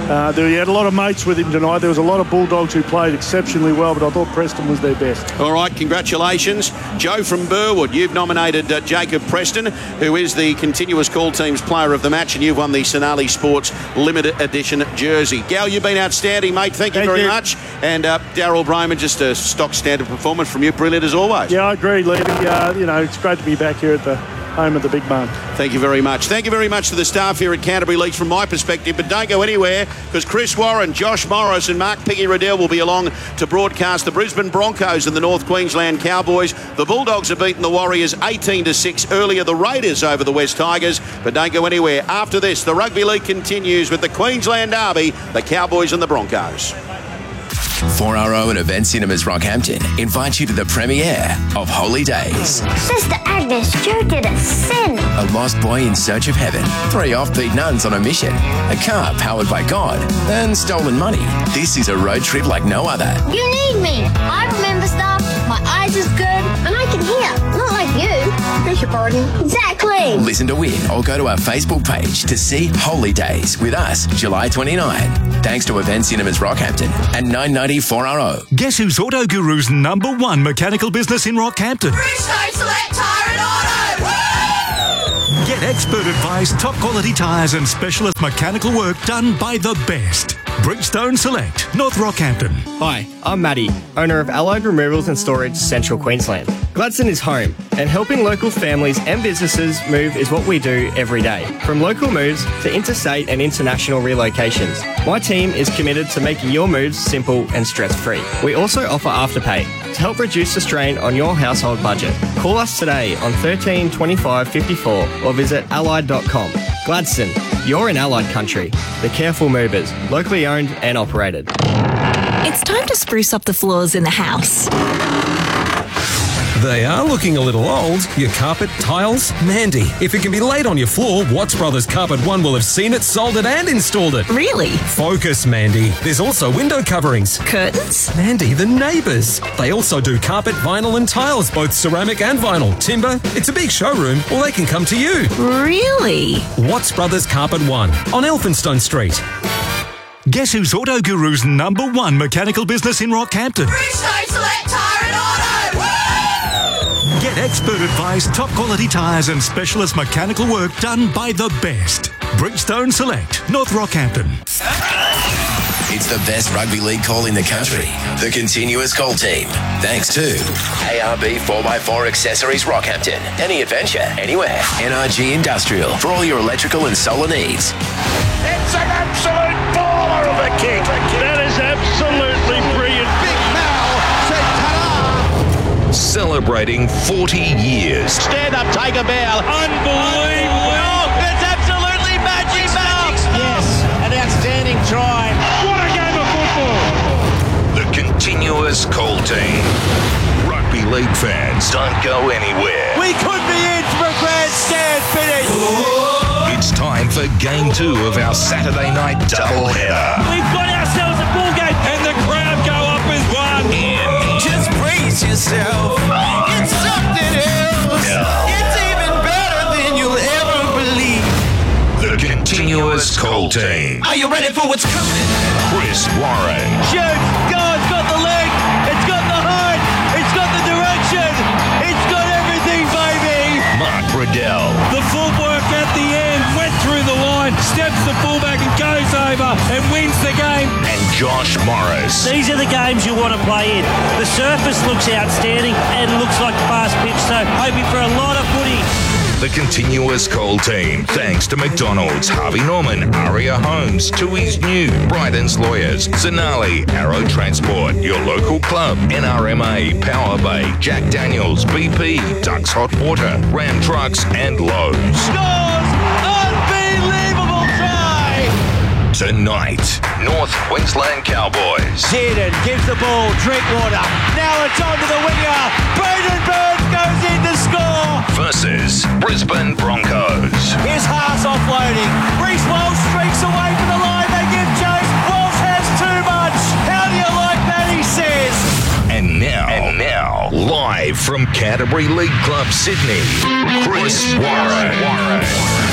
He had a lot of mates with him tonight. There was a lot of Bulldogs who played exceptionally well, but I thought Preston was their best. All right, congratulations. Joe from Burwood, you've nominated Jacob Preston, who is the continuous call team's player of the match, and you've won the Sonali Sports Limited Edition jersey. Gal, you've been outstanding, mate. Thank you very much. And Darryl Broman, just a stock standard performance from you. Brilliant as always. Yeah, I agree, Levy. It's great to be back here at the home of the big man. Thank you very much. Thank you very much to the staff here at Canterbury Leagues from my perspective, but don't go anywhere because Chris Warren, Josh Morris and Mark Piggy Riddell will be along to broadcast the Brisbane Broncos and the North Queensland Cowboys. The Bulldogs have beaten the Warriors 18-6 earlier, the Raiders over the West Tigers, but don't go anywhere. After this, the Rugby League continues with the Queensland Derby, the Cowboys and the Broncos. 4RO and Event Cinemas Rockhampton invite you to the premiere of Holy Days. Sister Agnes, Joe did a sin. A lost boy in search of heaven, 3 offbeat nuns on a mission, a car powered by God, and stolen money. This is a road trip like no other. You need me. I remember stuff. My eyes is good, and I can hear. Not like you. Beg your pardon. Exactly. Listen to win or go to our Facebook page to see Holy Days with us, July 29. Thanks to Event Cinemas Rockhampton and 990 4RO. Guess who's Auto Guru's #1 mechanical business in Rockhampton? Bridgestone Select Tyre and Auto! Woo! Get expert advice, top quality tyres and specialist mechanical work done by the best. Bridgestone Select, North Rockhampton. Hi, I'm Matty, owner of Allied Removals and Storage, Central Queensland. Gladstone is home, and helping local families and businesses move is what we do every day. From local moves to interstate and international relocations, my team is committed to making your moves simple and stress-free. We also offer Afterpay to help reduce the strain on your household budget. Call us today on 13 25 54 or visit allied.com. Gladstone, you're in Allied country. The Careful Movers, locally owned and operated. It's time to spruce up the floors in the house. They are looking a little old. Your carpet, tiles, Mandy. If it can be laid on your floor, Watts Brothers Carpet One will have seen it, sold it and installed it. Really? Focus, Mandy. There's also window coverings. Curtains? Mandy, the neighbours. They also do carpet, vinyl and tiles, both ceramic and vinyl. Timber. It's a big showroom, or they can come to you. Really? Watts Brothers Carpet One on Elphinstone Street. Guess who's Auto Guru's #1 mechanical business in Rockhampton? Bridgestone Select Tyre and Auto! Woo! Get expert advice, top quality tyres and specialist mechanical work done by the best. Bridgestone Select, North Rockhampton. It's the best rugby league call in the country. The Continuous Call Team. Thanks to ARB 4x4 Accessories Rockhampton. Any adventure, anywhere. NRG Industrial for all your electrical and solar needs. It's an absolute baller of a kick. That is absolutely brilliant. Big Mal said ta-da. Celebrating 40 years. Stand up, take a bow. Unbelievable. Oh, that's absolutely magic stuff. Yes, an outstanding try. What a game of football. The Continuous Call Team. Rugby league fans, don't go anywhere. We could be in for a grandstand finish. It's time for Game 2 of our Saturday night doubleheader. We've got ourselves a ball game and the crowd go up as one. Just brace yourself. It's something else. It's even better than you'll ever believe. The Continuous Call Team. Are you ready for what's coming? Chris Warren. Shoot. Go, it's got the leg. It's got the height. It's got the direction. It's got everything, baby. Mark Riddell. The footwork at the end went through the line, steps the fullback and goes over and wins the game. And Josh Morris. These are the games you want to play in. The surface looks outstanding and looks like a fast pitch, so hoping for a lot of footy. The Continuous Call Team. Thanks to McDonald's, Harvey Norman, Aria Homes, Tui's New, Bryden's Lawyers, Zanali, Arrow Transport, your local club, NRMA, Power Bay, Jack Daniels, BP, Ducks Hot Water, Ram Trucks and Lowe's. Scores! Unbelievable try! Tonight, North Queensland Cowboys. Dearden gives the ball, Drinkwater. Now it's on to the winger. Braden Burns goes in to score. Versus Brisbane Broncos. Here's Haas offloading. Reece Walsh streaks away from the line. They give chase. Walsh has too much. How do you like that, he says. And now, live from Canterbury League Club, Sydney, Chris Warren.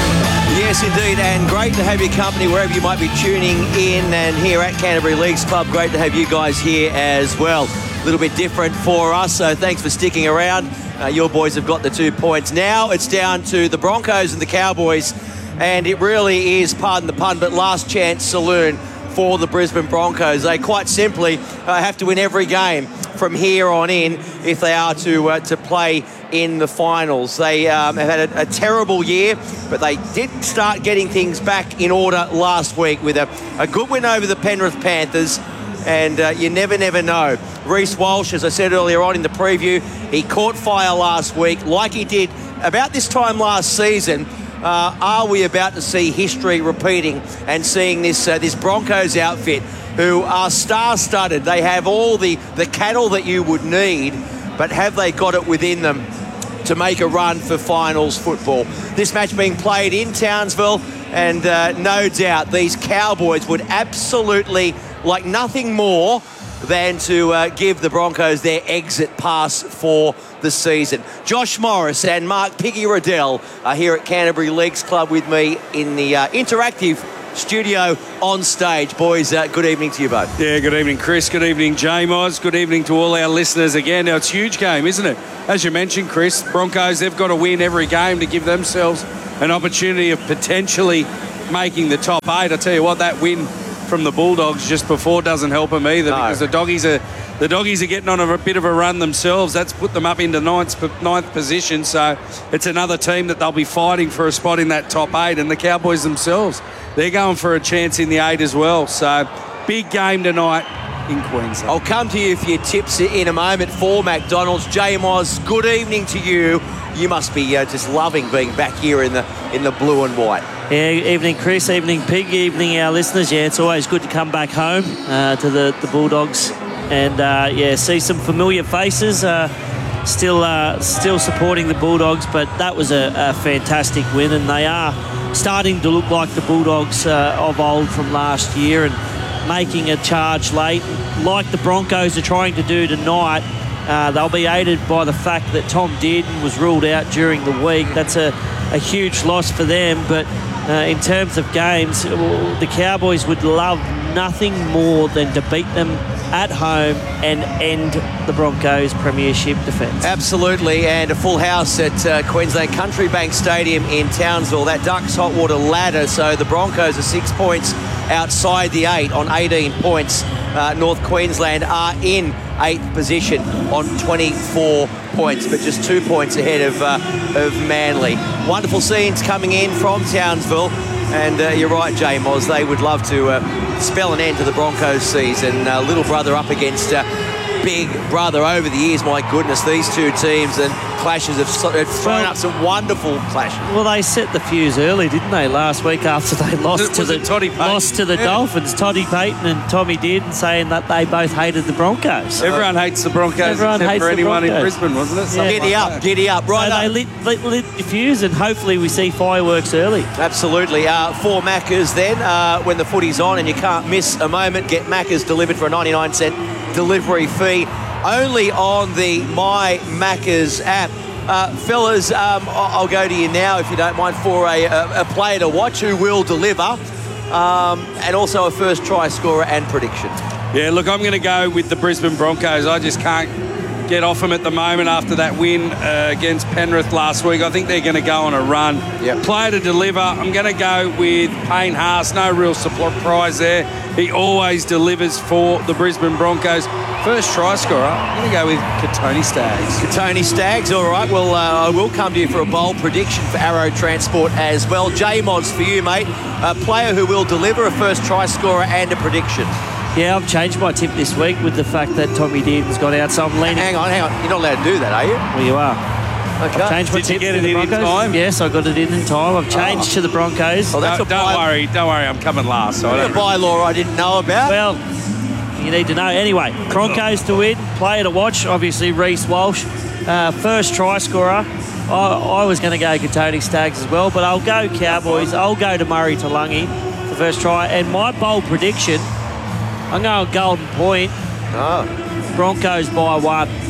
Yes, indeed, and great to have your company wherever you might be tuning in, and here at Canterbury Leagues Club, great to have you guys here as well. A little bit different for us, so thanks for sticking around. Your boys have got the 2 points. Now it's down to the Broncos and the Cowboys, and it really is, pardon the pun, but last chance saloon for the Brisbane Broncos. They quite simply have to win every game from here on in if they are to play in the finals. They have had a terrible year, but they did start getting things back in order last week with a good win over the Penrith Panthers. And you never know. Reece Walsh, as I said earlier on in the preview, he caught fire last week like he did about this time last season. Are we about to see history repeating and seeing this Broncos outfit, who are star-studded? They have all the cattle that you would need, but have they got it within them to make a run for finals football? This match being played in Townsville, and no doubt these Cowboys would absolutely like nothing more than to give the Broncos their exit pass for the season. Josh Morris and Mark Piggy Riddell are here at Canterbury Leagues Club with me in the interactive studio on stage. Boys, good evening to you both. Yeah, good evening, Chris. Good evening, J-Moz. Good evening to all our listeners again. Now, it's a huge game, isn't it? As you mentioned, Chris, Broncos, they've got to win every game to give themselves an opportunity of potentially making the top 8. I tell you what, that win from the Bulldogs just before doesn't help them either, because the doggies are getting on a bit of a run themselves. That's put them up into ninth position, so it's another team that they'll be fighting for a spot in that top 8. And the Cowboys themselves, they're going for a chance in the 8 as well. So big game tonight in Queensland. I'll come to you for your tips in a moment for McDonald's. J-Moz, good evening to you. You must be just loving being back here in the blue and white. Yeah, evening Chris, evening Pig, evening our listeners. Yeah, it's always good to come back home to the Bulldogs and see some familiar faces. Still supporting the Bulldogs, but that was a fantastic win, and they are starting to look like the Bulldogs of old from last year and making a charge late, like the Broncos are trying to do tonight. They'll be aided by the fact that Tom Dearden was ruled out during the week. That's a huge loss for them, but in terms of games, the Cowboys would love nothing more than to beat them at home and end the Broncos' premiership defence. Absolutely, and a full house at Queensland Country Bank Stadium in Townsville. That Ducks hot water ladder, so the Broncos are 6 points outside the 8 on 18 points. North Queensland are in 8th position on 24 points, but just 2 points ahead of Manly. Wonderful scenes coming in from Townsville, and you're right, J-Moz, they would love to spell an end to the Broncos season. Little brother up against big brother over the years. My goodness, these two teams and clashes have thrown up some wonderful clashes. Well, they set the fuse early, didn't they, last week after they lost to the Dolphins. Toddy Payton and Tommy Dearden saying that they both hated the Broncos. Everyone hates the Broncos except for anyone in Brisbane, wasn't it? Yeah. Giddy up. Right, so they lit the fuse, and hopefully we see fireworks early. Absolutely. For Macca's then, when the footy's on and you can't miss a moment, get Macca's delivered for a 99-cent delivery fee only on the My Macca's app. Fellas, I'll go to you now, if you don't mind, for a player to watch who will deliver, and also a first try scorer and prediction. Yeah, look, I'm going to go with the Brisbane Broncos. I just can't get off them at the moment after that win against Penrith last week. I think they're going to go on a run. Yep. Player to deliver, I'm going to go with Payne Haas. No real surprise there. He always delivers for the Brisbane Broncos. First try scorer, I'm going to go with Kotoni Staggs. Kotoni Staggs, all right. Well, I will come to you for a bold prediction for Arrow Transport as well. J-Moz for you, mate. A player who will deliver, a first try scorer and a prediction. Yeah, I've changed my tip this week with the fact that Tommy Dearden's gone out, so I'm leaning... Hang on. You're not allowed to do that, are you? Well, you are. Okay. I've changed my tip. Did you get it in time? Yes, I got it in time. I've changed to the Broncos. Well, that's don't worry, I'm coming last. So that's a bylaw I didn't know about. Well, you need to know. Anyway, Broncos to win, player to watch, obviously Reece Walsh. First try scorer. I was going to go Kotoni Staggs as well, but I'll go Cowboys. I'll go to Murray Taulagi for first try. And my bold prediction, I'm going Golden Point. Broncos by 1.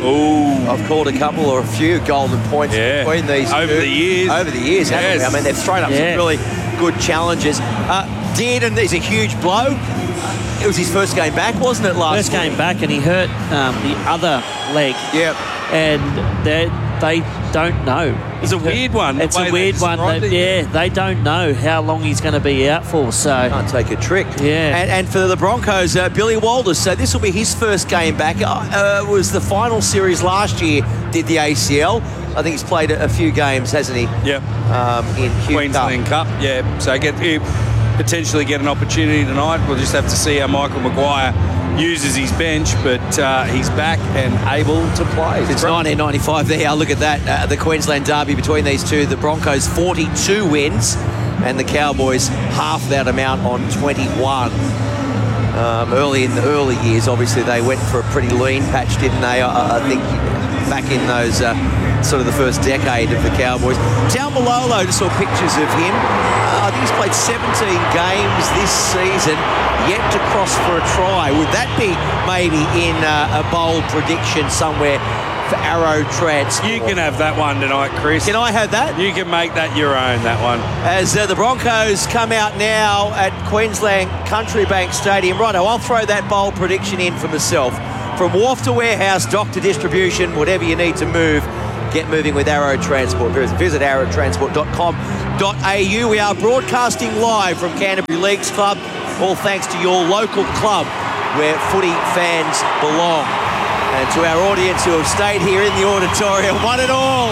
I've called a couple or a few golden points between these two. Over the years. Over the years, haven't we? I mean, they've thrown up some really good challenges. Dearden is a huge blow. It was his first game back, wasn't it, last week? First game back, and he hurt the other leg. Yep. And they don't know. It's a weird one. It's a weird one. They don't know how long he's going to be out for. So can't take a trick. Yeah. And for the Broncos, Billy Walters. So this will be his first game back. Was the final series last year? Did the ACL? I think he's played a few games, hasn't he? Yep. In Queensland Cup. Yeah. So potentially get an opportunity tonight. We'll just have to see how Michael Maguire uses his bench, but he's back and able to play. Since 1995 there, look at that. The Queensland derby between these two. The Broncos 42 wins and the Cowboys half that amount on 21. Early in the early years, obviously, they went for a pretty lean patch, didn't they? I think back in those sort of the first decade of the Cowboys. Taumalolo, just saw pictures of him. I think he's played 17 games this season, yet to cross for a try. Would that be maybe in a bold prediction somewhere for Arrow Transport? You can have that one tonight, Chris. Can I have that? You can make that your own, that one. As the Broncos come out now at Queensland Country Bank Stadium. Righto, I'll throw that bold prediction in for myself. From wharf to warehouse, dock to distribution, whatever you need to move, get moving with Arrow Transport. Visit arrowtransport.com.au. We are broadcasting live from Canterbury Leagues Club, all thanks to your local club where footy fans belong. And to our audience who have stayed here in the auditorium, one and all,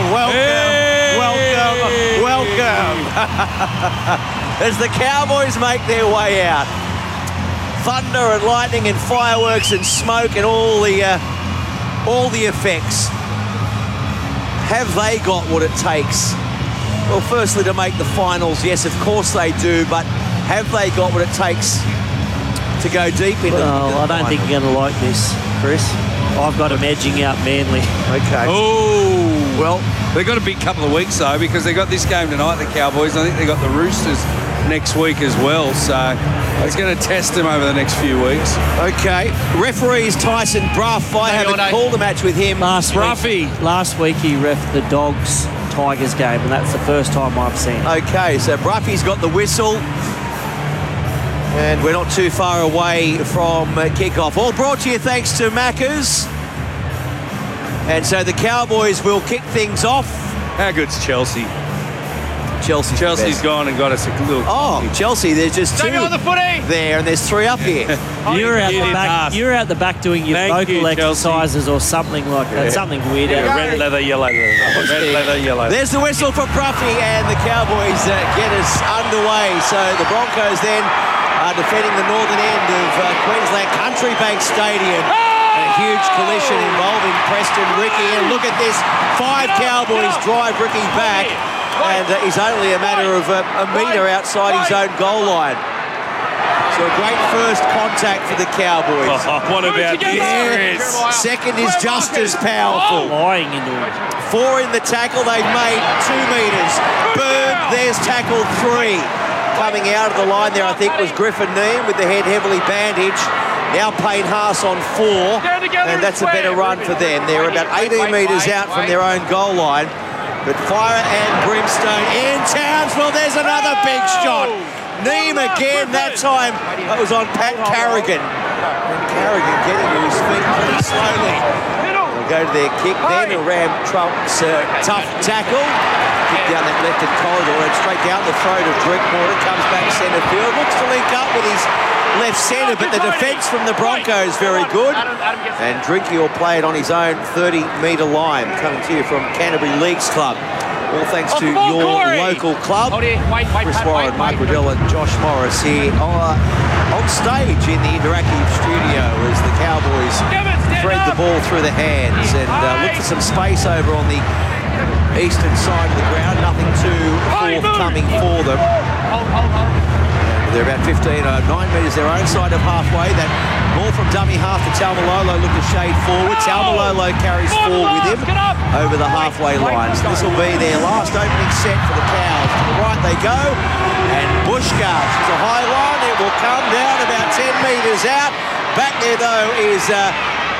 welcome. As the Cowboys make their way out. Thunder and lightning and fireworks and smoke and all the effects. Have they got what it takes? Well, firstly, to make the finals, yes, of course they do, but have they got what it takes to go deep into the final? I don't think you're going to like this, Chris. I've got them edging out Manly. Okay. Oh, well, they've got a big couple of weeks, though, because they've got this game tonight, the Cowboys. I think they've got the Roosters next week as well, so it's going to test them over the next few weeks. Okay. Referees Tyson Bruff. I haven't called a match with him. Last week he reffed the Dogs-Tigers game, and that's the first time I've seen it. Okay, so Bruffy's got the whistle. And we're not too far away from kickoff. All brought to you thanks to Macca's. And so the Cowboys will kick things off. How good's Chelsea? Chelsea's gone and got us a little... Oh, Chelsea, there's just two there, and there's three up here. You're out the back doing your vocal exercises or something like that. Something weird. Red leather, yellow leather. Red leather, yellow. There's the whistle for Bruffy, and the Cowboys get us underway. So the Broncos then are defending the northern end of Queensland Country Bank Stadium. A huge collision involving Preston Ricky. And look at this. 5 Cowboys drive Ricky back. And he's only a matter of a metre outside his own goal line. So a great first contact for the Cowboys. What about this, Chris? Second is just as powerful. Lying into it. 4 in the tackle. They've made 2 metres. Bird, there's tackle 3. Coming out of the line there, I think, was Griffin Neame with the head heavily bandaged. Now Payne Haas on 4, and that's a better run for them. They're about 18 metres out from their own goal line. But fire and brimstone in Townsville. There's another big shot. Neame again, that time it was on Pat Carrigan. And Carrigan getting to his feet pretty slowly. They'll go to their kick then. Ram Trump's tough tackle. Kick down that left-hand corridor and straight down the throat of Drinkwater. Comes back centre field. Looks to link up with his left centre, but the defence from the Broncos very good. And Drinky will play it on his own 30-metre line. Coming to you from Canterbury Leagues Club. All thanks to your local club. Chris Warren, Mark Riddell and Josh Morris here on stage in the interactive studio as the Cowboys thread the ball through the hands and look for some space over on the eastern side of the ground. Nothing too forthcoming for them. They're about 9 metres their own side of halfway. That ball from dummy half to Taumalolo looked a shade forward. Taumalolo carries 4 with him over the halfway line. So this will be their last opening set for the Cows. To the right they go. And Bushcart, it's a high line. It will come down about 10 metres out. Back there, though, is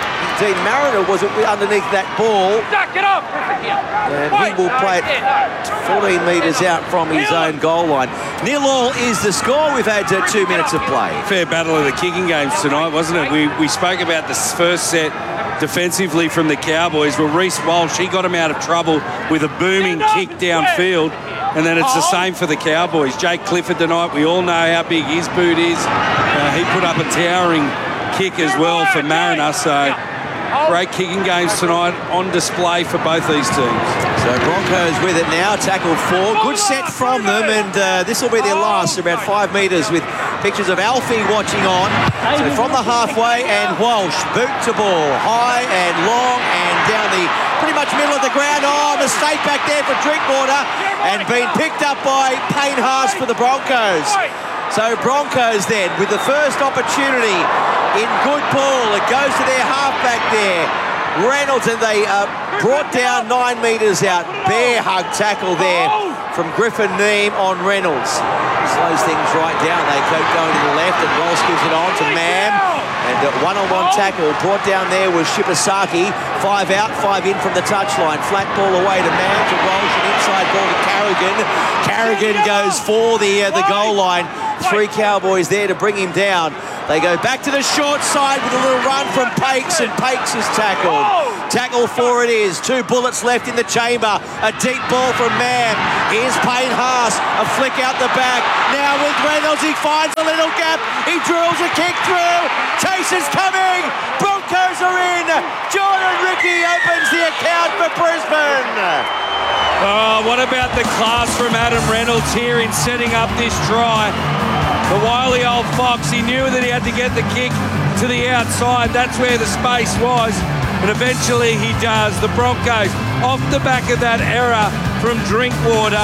Dean Mariner was underneath that ball. Get off! And he will play it 14 metres out from his own goal line. 0-0 is the score. We've had 2 minutes of play. Fair battle of the kicking games tonight, wasn't it? We spoke about the first set defensively from the Cowboys. Well, Reece Walsh, he got him out of trouble with a booming kick downfield. And then it's the same for the Cowboys. Jake Clifford tonight, we all know how big his boot is. He put up a towering kick as well for Mariner. So great kicking games tonight on display for both these teams. So Broncos with it now, tackle 4. Good set from them, and this will be their last, about 5 metres, with pictures of Alfie watching on. So from the halfway, and Walsh, boot to ball, high and long and down the pretty much middle of the ground. Oh, mistake back there for Drinkwater, and being picked up by Payne Haas for the Broncos. So Broncos then, with the first opportunity in good ball, it goes to their halfback there, Reynolds, and they brought down 9 metres out. Bear hug tackle there from Griffin Neame on Reynolds. Slows things right down. They keep going to the left, and Walsh gives it on to Mam. And one-on-one tackle brought down there was Shibasaki. 5 out, 5 in from the touchline. Flat ball away to Mam, to Walsh, and inside ball to Carrigan. Carrigan goes for the goal line. 3 Cowboys there to bring him down. They go back to the short side with a little run from Pakes, and Pakes is tackled. Tackle 4 it is. 2 bullets left in the chamber. A deep ball from Mam. Here's Payne Haas. A flick out the back. Now with Reynolds, he finds a little gap. He drills a kick through. Chase is coming. Broncos are in. Jordan Ricky opens the account for Brisbane. Oh, what about the class from Adam Reynolds here in setting up this try? The wily old fox, he knew that he had to get the kick to the outside. That's where the space was. And eventually he does. The Broncos, off the back of that error from Drinkwater,